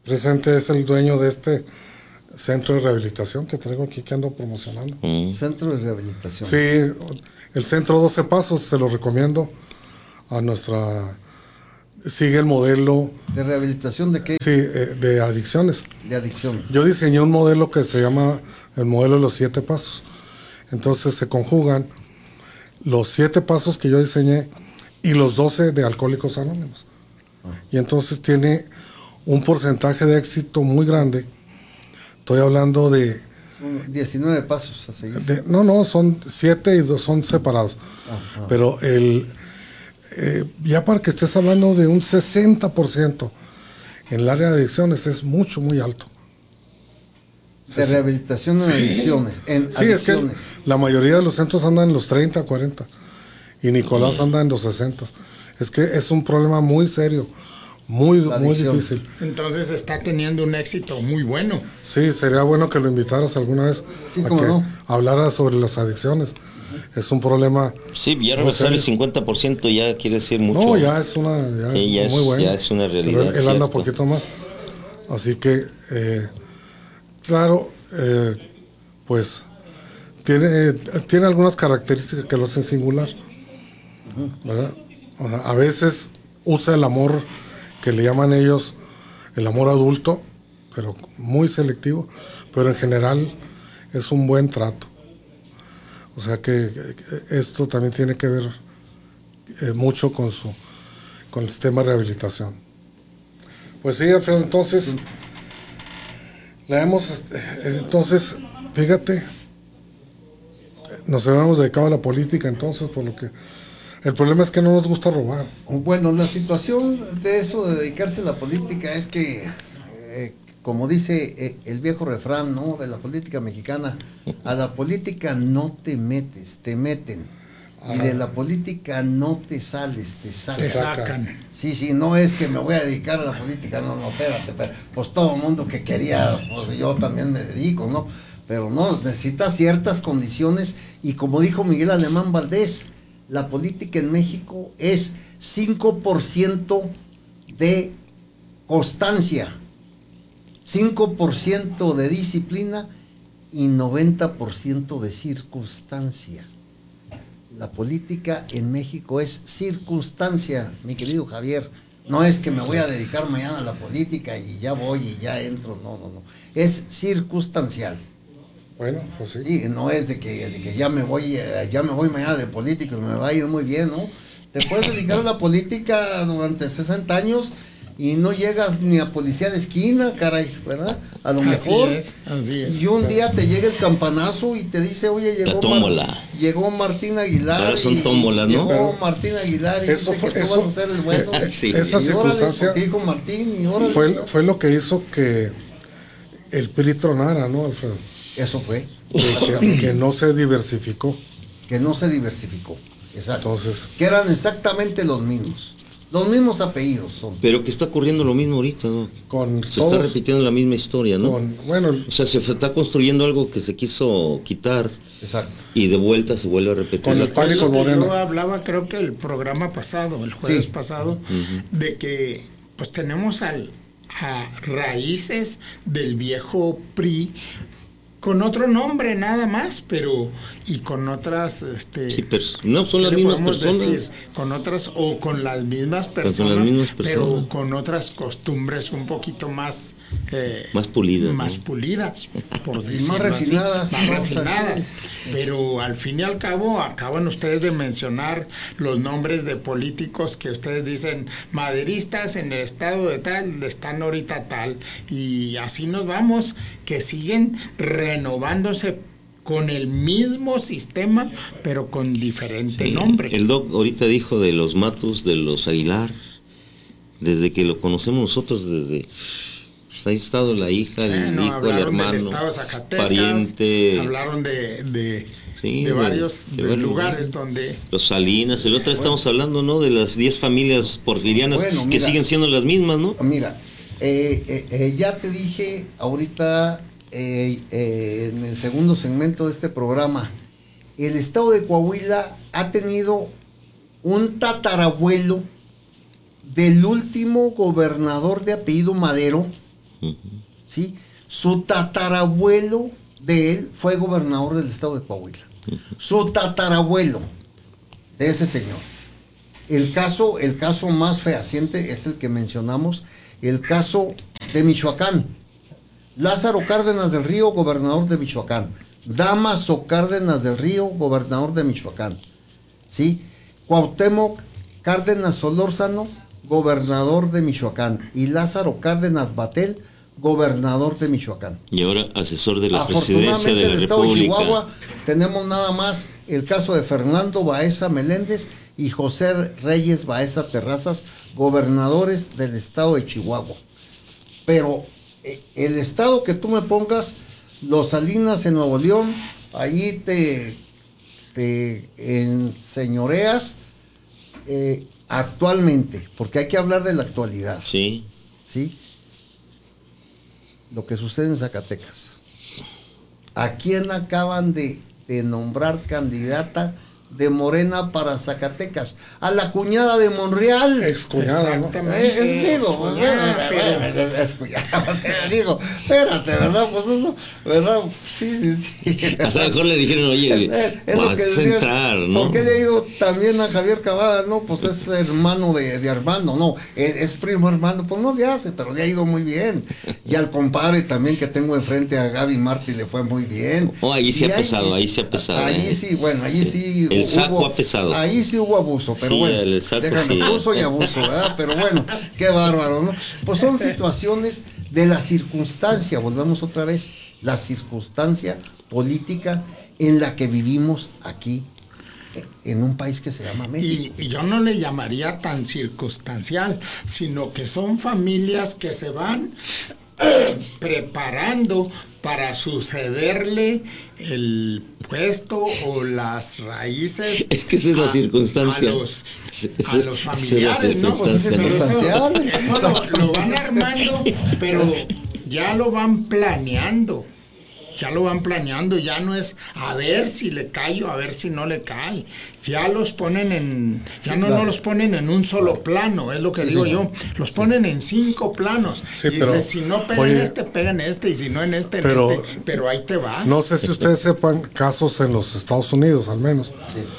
Presente es el dueño de este centro de rehabilitación que traigo aquí, que ando promocionando. Mm. Centro de rehabilitación. Sí, el centro doce Pasos, se lo recomiendo a nuestra... Sigue el modelo... ¿De rehabilitación de qué? Sí, eh, de adicciones. De adicciones. Yo diseñé un modelo que se llama el modelo de los siete pasos. Entonces se conjugan los siete pasos que yo diseñé y los doce de Alcohólicos Anónimos. Ah. Y entonces tiene un porcentaje de éxito muy grande. Estoy hablando de... diecinueve pasos a seguir. De, no, no, son siete y dos son separados. Ajá. Pero el... Eh, ya para que estés hablando de un sesenta por ciento en el área de adicciones es mucho, muy alto. De rehabilitación en sí. adicciones. En sí, adicciones. Es que la mayoría de los centros andan en los treinta, cuarenta y Nicolás sí. anda en los sesenta. Es que es un problema muy serio, muy, muy difícil. Entonces está teniendo un éxito muy bueno. Sí, sería bueno que lo invitaras alguna vez sí, a que no. no. hablara sobre las adicciones. Es un problema. Sí, ya rebasar el cincuenta por ciento ya quiere decir mucho. No, ya es una. Ya sí, ya es muy es, bueno. Ya es una realidad. Pero él cierto. anda un poquito más. Así que, eh, claro, eh, pues tiene, eh, tiene algunas características que lo hacen singular. ¿Verdad? O sea, a veces usa el amor que le llaman ellos el amor adulto, pero muy selectivo. Pero en general es un buen trato. O sea que esto también tiene que ver eh, mucho con su con el sistema de rehabilitación. Pues sí, Alfredo, entonces la hemos eh, entonces, fíjate, nos habíamos dedicado a la política entonces, por lo que el problema es que no nos gusta robar. Bueno, la situación de eso de dedicarse a la política es que eh, como dice eh, el viejo refrán, ¿no?, de la política mexicana, a la política no te metes, te meten. Ah. Y de la política no te sales, te sacan. Te sacan. Sí, sí, no es que me voy a dedicar a la política, no, no, espérate, espérate. Pues todo el mundo que quería, pues yo también me dedico, ¿no? Pero no, necesita ciertas condiciones y como dijo Miguel Alemán Valdés, la política en México es cinco por ciento de constancia, cinco por ciento de disciplina y noventa por ciento de circunstancia. La política en México es circunstancia, mi querido Javier. No es que me voy a dedicar mañana a la política y ya voy y ya entro, no, no, no. Es circunstancial. Bueno, pues sí. Sí, no es de que, de que ya me voy, ya me voy mañana de político y me va a ir muy bien, ¿no? Te puedes dedicar a la política durante sesenta años y no llegas ni a policía de esquina, caray, ¿verdad? A lo mejor. Así es, así es. Y un día te llega el campanazo y te dice, oye, llegó, Mar llegó Martín Aguilar. Ahora son tómbolas, ¿no? Llegó Pero Martín Aguilar y eso dice fue, que eso, tú vas a ser el bueno. Eh, sí. Esa y circunstancia órale, dijo Martín y órale. Fue, fue lo que hizo que el P R I tronara, ¿no, Alfredo? Eso fue. Que, que, que no se diversificó. Que no se diversificó, exacto. Entonces, que eran exactamente los mismos. Los mismos apellidos son. Pero que está ocurriendo lo mismo ahorita, ¿no? Con se todos, está repitiendo la misma historia, ¿no? Con, bueno, o sea, se está construyendo algo que se quiso quitar. Exacto. Y de vuelta se vuelve a repetir. Con el pánico moreno. Yo hablaba, creo que el programa pasado, el jueves sí. pasado, uh-huh. de que pues tenemos al, a raíces del viejo P R I con otro nombre nada más, pero y con otras este sí, pero no son las mismas personas decir? con otras o con las mismas personas, con las mismas personas. Pero con otras costumbres un poquito más eh, más pulidas más ¿no? pulidas por y más refinadas, así, más refinadas pero al fin y al cabo acaban ustedes de mencionar los nombres de políticos que ustedes dicen maderistas en el estado de tal están ahorita tal y así nos vamos que siguen renovándose con el mismo sistema, pero con diferente sí, nombre. El doc ahorita dijo de los Matus, de los Aguilar, desde que lo conocemos nosotros, desde pues, ahí ha estado la hija, el bueno, hijo, el hermano, Zacatecas, pariente. Hablaron de, de, sí, de varios de, de de lugares bien. donde... Los Salinas, el otro bueno. estamos hablando, ¿no? De las diez familias porfirianas bueno, mira, que siguen siendo las mismas, ¿no? Mira, eh, eh, eh, ya te dije ahorita... Eh, eh, en el segundo segmento de este programa, el estado de Coahuila ha tenido un tatarabuelo del último gobernador de apellido Madero, Uh-huh. ¿Sí? Su tatarabuelo de él fue gobernador del estado de Coahuila. Uh-huh. Su tatarabuelo de ese señor. El caso, el caso más fehaciente es el que mencionamos, el caso de Michoacán. Lázaro Cárdenas del Río, gobernador de Michoacán. Dámaso Cárdenas del Río, gobernador de Michoacán. ¿Sí? Cuauhtémoc Cárdenas Solórzano, gobernador de Michoacán. Y Lázaro Cárdenas Batel, gobernador de Michoacán. Y ahora asesor de la presidencia de la Afortunadamente, en el estado de República. Chihuahua tenemos nada más el caso de Fernando Baeza Meléndez y José Reyes Baeza Terrazas, gobernadores del estado de Chihuahua. Pero eh, el estado que tú me pongas, Los Salinas en Nuevo León, ahí te, te enseñoreas eh, actualmente, porque hay que hablar de la actualidad. Sí. ¿Sí? Lo que sucede en Zacatecas. ¿A quién acaban de, de nombrar candidata de Morena para Zacatecas? A la cuñada de Monreal. Excuñada, ¿no? Eh, eh, digo, es cuñada, digo, espérate, ¿verdad? Pues eso, ¿verdad? Sí, sí, sí. A lo mejor le dijeron, oye, es, es lo vas que a decían, entrar, ¿no? ¿por qué le ha ido también a Javier Cavada? No, pues es hermano de, de Armando, no, es, es primo hermano, pues no le hace, pero le ha ido muy bien. Y al compadre también que tengo enfrente a Gaby Martí le fue muy bien. Oh, ahí sí Y ha ahí- pesado, ahí sí ha pesado. Ahí ¿eh? sí, bueno, ahí sí. El saco hubo- ha pesado. Ahí sí hubo abuso, pero Sí, bueno, el saco déjame, sí. uso y abuso, ¿verdad? Pero bueno, qué bárbaro, ¿no? Pues son situaciones de la circunstancia, volvemos otra vez, la circunstancia política en la que vivimos aquí, en un país que se llama México. Y, y yo no le llamaría tan circunstancial, sino que son familias que se van preparando para sucederle el puesto o las raíces. Es que esa es la a- circunstancia. A los, Esa- a los esa es la familiares, ¿no? Pues ese- pero eso- circunstancial. eso lo, lo van armando, pero ya lo van planeando. Ya lo van planeando, ya no es a ver si le cae o a ver si no le cae. Ya los ponen en, ya Sí, no, claro. no los ponen en un solo plano, es lo que Sí, digo señor. yo. Los ponen en cinco planos. Sí, y pero, dice, si no pegan oye, este, pegan este, y si no en este, en pero- este. Pero ahí te va. No sé si ustedes sepan casos en los Estados Unidos, al menos,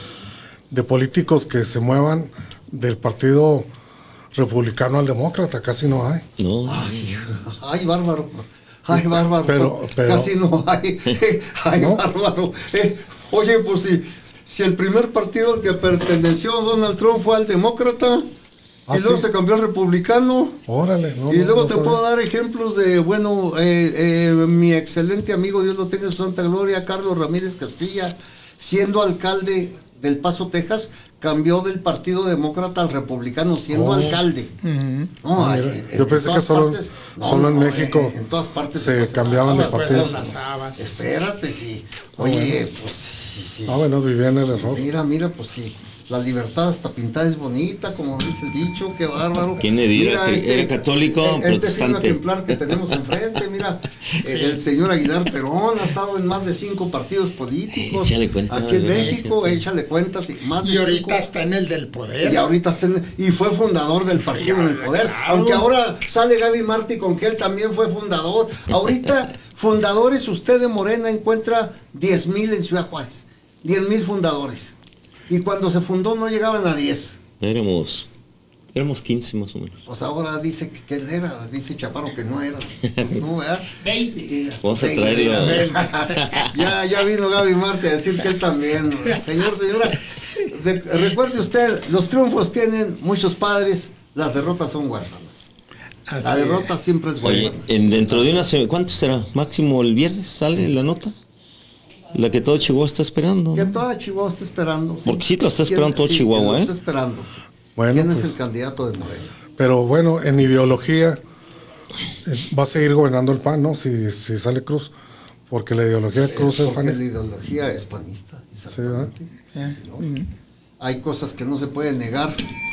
de políticos que se muevan del partido republicano al demócrata, casi no hay. No. Ay, ay, bárbaro. Ay, bárbaro. Pero- pero- Casi no hay. Ay, ¿No? bárbaro. Eh, oye, pues si, si el primer partido al que perteneció Donald Trump fue al demócrata, ¿Ah, y luego sí? se cambió al republicano. Órale, no, Y no, luego no te sabía. puedo dar ejemplos de, bueno, eh, eh, mi excelente amigo, Dios lo tenga en su santa gloria, Carlos Ramírez Castilla, siendo alcalde del Paso, Texas, cambió del Partido Demócrata al Republicano, siendo Oh. alcalde. Ujú. No, Ah, ay, mira, en- yo en pensé todas que solo- partes- solo en México En, en todas partes se pasa. cambiaban de Ah, partido. pues, Las habas. Espérate, sí. Ah, Oye, bueno. pues sí, sí. Ah, bueno, vivía en el error. Mira, mira, pues sí. La libertad hasta pintada es bonita, como dice el dicho, qué bárbaro. Kennedy era que- era católico, este fino protestante. ejemplar que tenemos enfrente, mira, el, el señor Aguilar Perón ha estado en más de cinco partidos políticos. Échale cuenta, Aquí en ¿verdad? México, échale cuentas, y más de Y ahorita cinco. está en el del poder. Y ahorita está en- y fue fundador del partido Sí, del poder, claro. aunque ahora sale Gaby Martí con que él también fue fundador. Ahorita, fundadores, usted de Morena encuentra diez mil en Ciudad Juárez, diez mil fundadores. Y cuando se fundó no llegaban a diez. Éramos, éramos quince más o menos. Pues ahora dice que, que él era, dice Chaparro que no era. No, ¿verdad? Y- Vamos a veinte, traerlo. veinte. Ya, ya vino Gaby Martí a decir que él también. Señor, señora, de- recuerde usted, los triunfos tienen muchos padres, las derrotas son huérfanas. Así La derrota es. siempre es Oye, huérfana. en, dentro de una semana, ¿cuánto será? Máximo el viernes sale la nota. La que todo Chihuahua está esperando. Que ¿no? toda Chihuahua está esperando. Porque sí lo está esperando ¿Quién- todo sí, Chihuahua, que lo ¿eh? está esperando, sí. Bueno, ¿Quién pues, es el candidato de Morena? pero bueno, en ideología eh, va a seguir gobernando el P A N, ¿no? Si, si sale Cruz, porque la ideología de Cruz es Porque la panista. ideología es panista, exactamente. Sí, ¿verdad? Sí, señor. Hay cosas que no se pueden negar,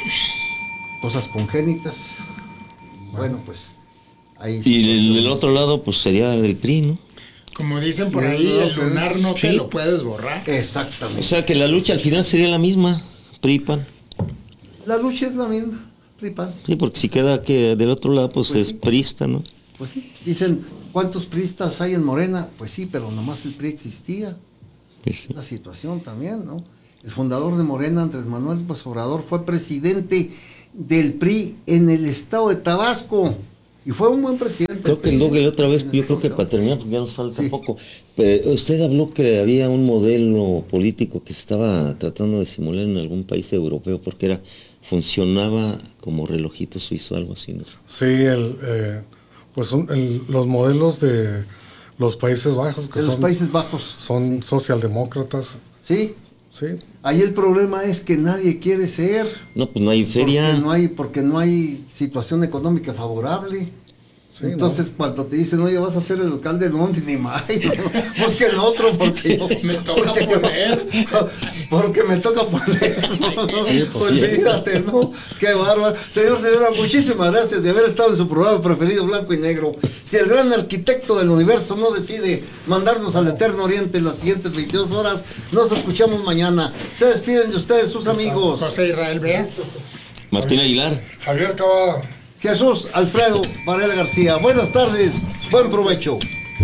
cosas congénitas. Bueno, pues ahí Y del, del situaciones. otro lado, pues sería del P R I, ¿no? Como dicen por Y ahí, el- el lunar no Sí. te lo puedes borrar. Exactamente. O sea que la lucha al final sería la misma, P R I, P A N. La lucha es la misma, P R I, P A N. Sí, porque si queda que del otro lado, pues, Pues es sí. prista, ¿no? Pues sí, dicen, ¿cuántos priistas hay en Morena? Pues sí, pero nomás el P R I existía. Pues sí. La situación también, ¿no? El fundador de Morena, Andrés Manuel López Obrador, fue presidente del P R I en el estado de Tabasco. Y fue un buen presidente. Creo que luego la otra vez, yo creo que para terminar, porque ya nos falta sí. poco, pero usted habló que había un modelo político que se estaba tratando de simular en algún país europeo, porque era funcionaba como relojito suizo, algo así, ¿no? Sí, el, eh, pues un, el, los modelos de los Países Bajos, que de los son, Países Bajos. son sí. socialdemócratas. Sí. Sí. Ahí el problema es que nadie quiere ser. No, pues no hay feria. Porque no hay, porque no hay situación económica favorable. Sí, entonces, ¿no? Cuando te dicen, oye, vas a ser el alcalde, no, ni más, ¿no? Busquen otro porque yo, me toca porque poner. Yo, porque me toca poner, ¿no? Sí, pues sí. Fíjate, ¿no? Qué bárbaro. Señor, señora, muchísimas gracias de haber estado en su programa preferido, Blanco y Negro. Si el gran arquitecto del universo no decide mandarnos al Eterno Oriente en las siguientes veintidós horas, nos escuchamos mañana. Se despiden de ustedes sus amigos. José Israel Beas. Martín Aguilar. Javier Cava. Jesús Alfredo Varela García. Buenas tardes, buen provecho.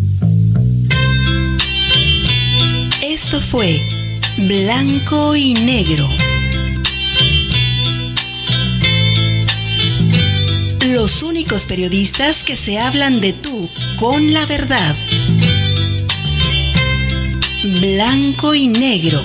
Esto fue Blanco y Negro. Los únicos periodistas que se hablan de tú con la verdad. Blanco y Negro.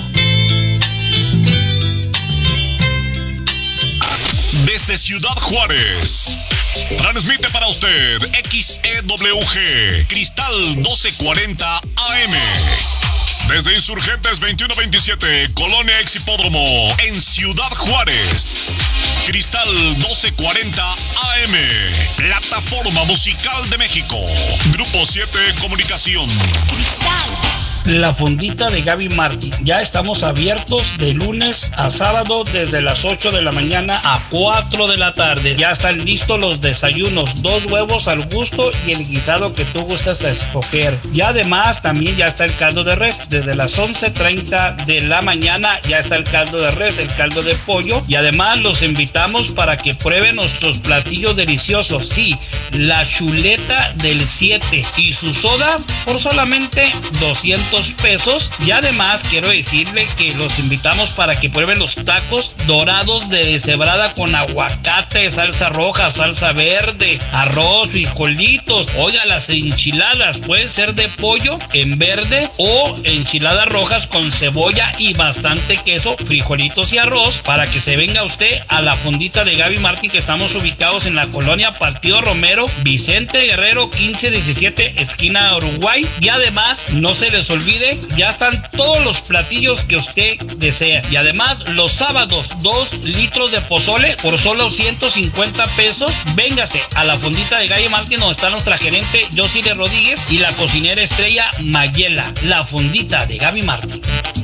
Desde Ciudad Juárez, transmite para usted X E W G, Cristal doce cuarenta A M. Desde Insurgentes veintiuno veintisiete, Colonia Ex Hipódromo, en Ciudad Juárez. Cristal doce cuarenta A M, Plataforma Musical de México. Grupo siete Comunicación. La Fondita de Gaby Martín. Ya estamos abiertos de lunes a sábado desde las ocho de la mañana a cuatro de la tarde. Ya están listos los desayunos, dos huevos al gusto y el guisado que tú gustas a escoger. Y además también ya está el caldo de res. Desde las once treinta de la mañana ya está el caldo de res, el caldo de pollo. Y además los invitamos para que prueben nuestros platillos deliciosos. Sí, la chuleta del siete y su soda por solamente doscientos pesos. Y además quiero decirle que los invitamos para que prueben los tacos dorados de deshebrada con aguacate, salsa roja, salsa verde, arroz, frijolitos. Oiga, las enchiladas pueden ser de pollo en verde o enchiladas rojas con cebolla y bastante queso, frijolitos y arroz, para que se venga usted a la Fondita de Gaby Martín, que estamos ubicados en la colonia Partido Romero, Vicente Guerrero quince diecisiete, esquina Uruguay. Y además no se les olvide, ya están todos los platillos que usted desea. Y además los sábados, dos litros de pozole por solo ciento cincuenta pesos. Véngase a la Fondita de Gaby Martín, donde está nuestra gerente Yosile Rodríguez y la cocinera estrella Mayela. La Fondita de Gaby Martín.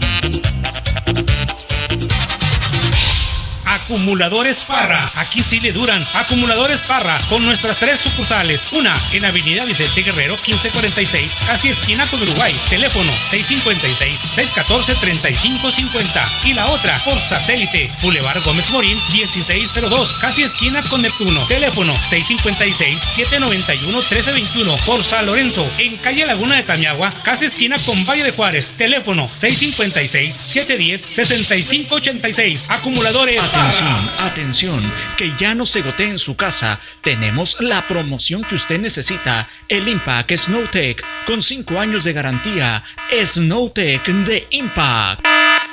Acumuladores Parra, aquí sí le duran. Acumuladores Parra, con nuestras tres sucursales. Una en Avenida Vicente Guerrero quince cuarenta y seis, casi esquina con Uruguay. Teléfono seis cinco seis, seis uno cuatro, tres cinco cinco cero. Y la otra por satélite, Boulevard Gómez Morín dieciséis cero dos, casi esquina con Neptuno. Teléfono seis cinco seis, siete nueve uno, uno tres dos uno. Por San Lorenzo, en calle Laguna de Tamiagua, casi esquina con Valle de Juárez. Teléfono seis cinco seis, siete uno cero, seis cinco ocho seis. Acumuladores. Atención, atención, que ya no se gotee en su casa. Tenemos la promoción que usted necesita. El Impact Snowtech, con cinco años de garantía. Snowtech de Impact.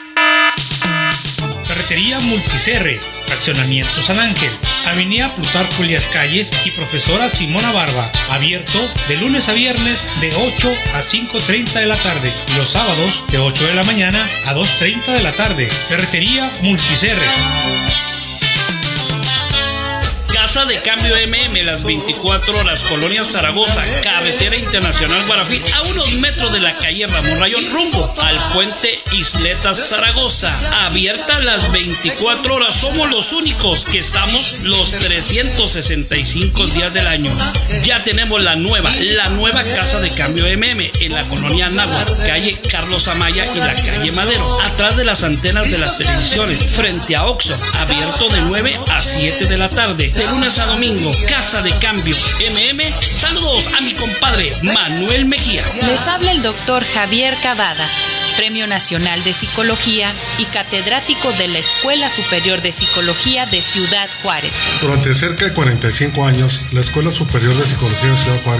Ferretería Multicerre, Fraccionamiento San Ángel, Avenida Plutarco Elías Calles y Profesora Simona Barba. Abierto de lunes a viernes de ocho a cinco treinta de la tarde y los sábados de ocho de la mañana a dos treinta de la tarde. Ferretería Multicerre. Casa de Cambio M M, las veinticuatro horas, Colonia Zaragoza, Carretera Internacional Guarafí, a unos metros de la calle Ramón Rayón, rumbo al puente Isletas Zaragoza. Abierta las veinticuatro horas, somos los únicos que estamos los trescientos sesenta y cinco días del año. Ya tenemos la nueva, la nueva Casa de Cambio M M en la colonia Náhuatl, calle Carlos Amaya y la calle Madero, atrás de las antenas de las televisiones, frente a Oxxo, abierto de nueve a siete de la tarde. De lunes a domingo, Casa de Cambio M M. Saludos. Saludos a mi compadre Manuel Mejía. Les habla el doctor Javier Cavada, Premio Nacional de Psicología y catedrático de la Escuela Superior de Psicología de Ciudad Juárez. Durante cerca de cuarenta y cinco años, la Escuela Superior de Psicología de Ciudad Juárez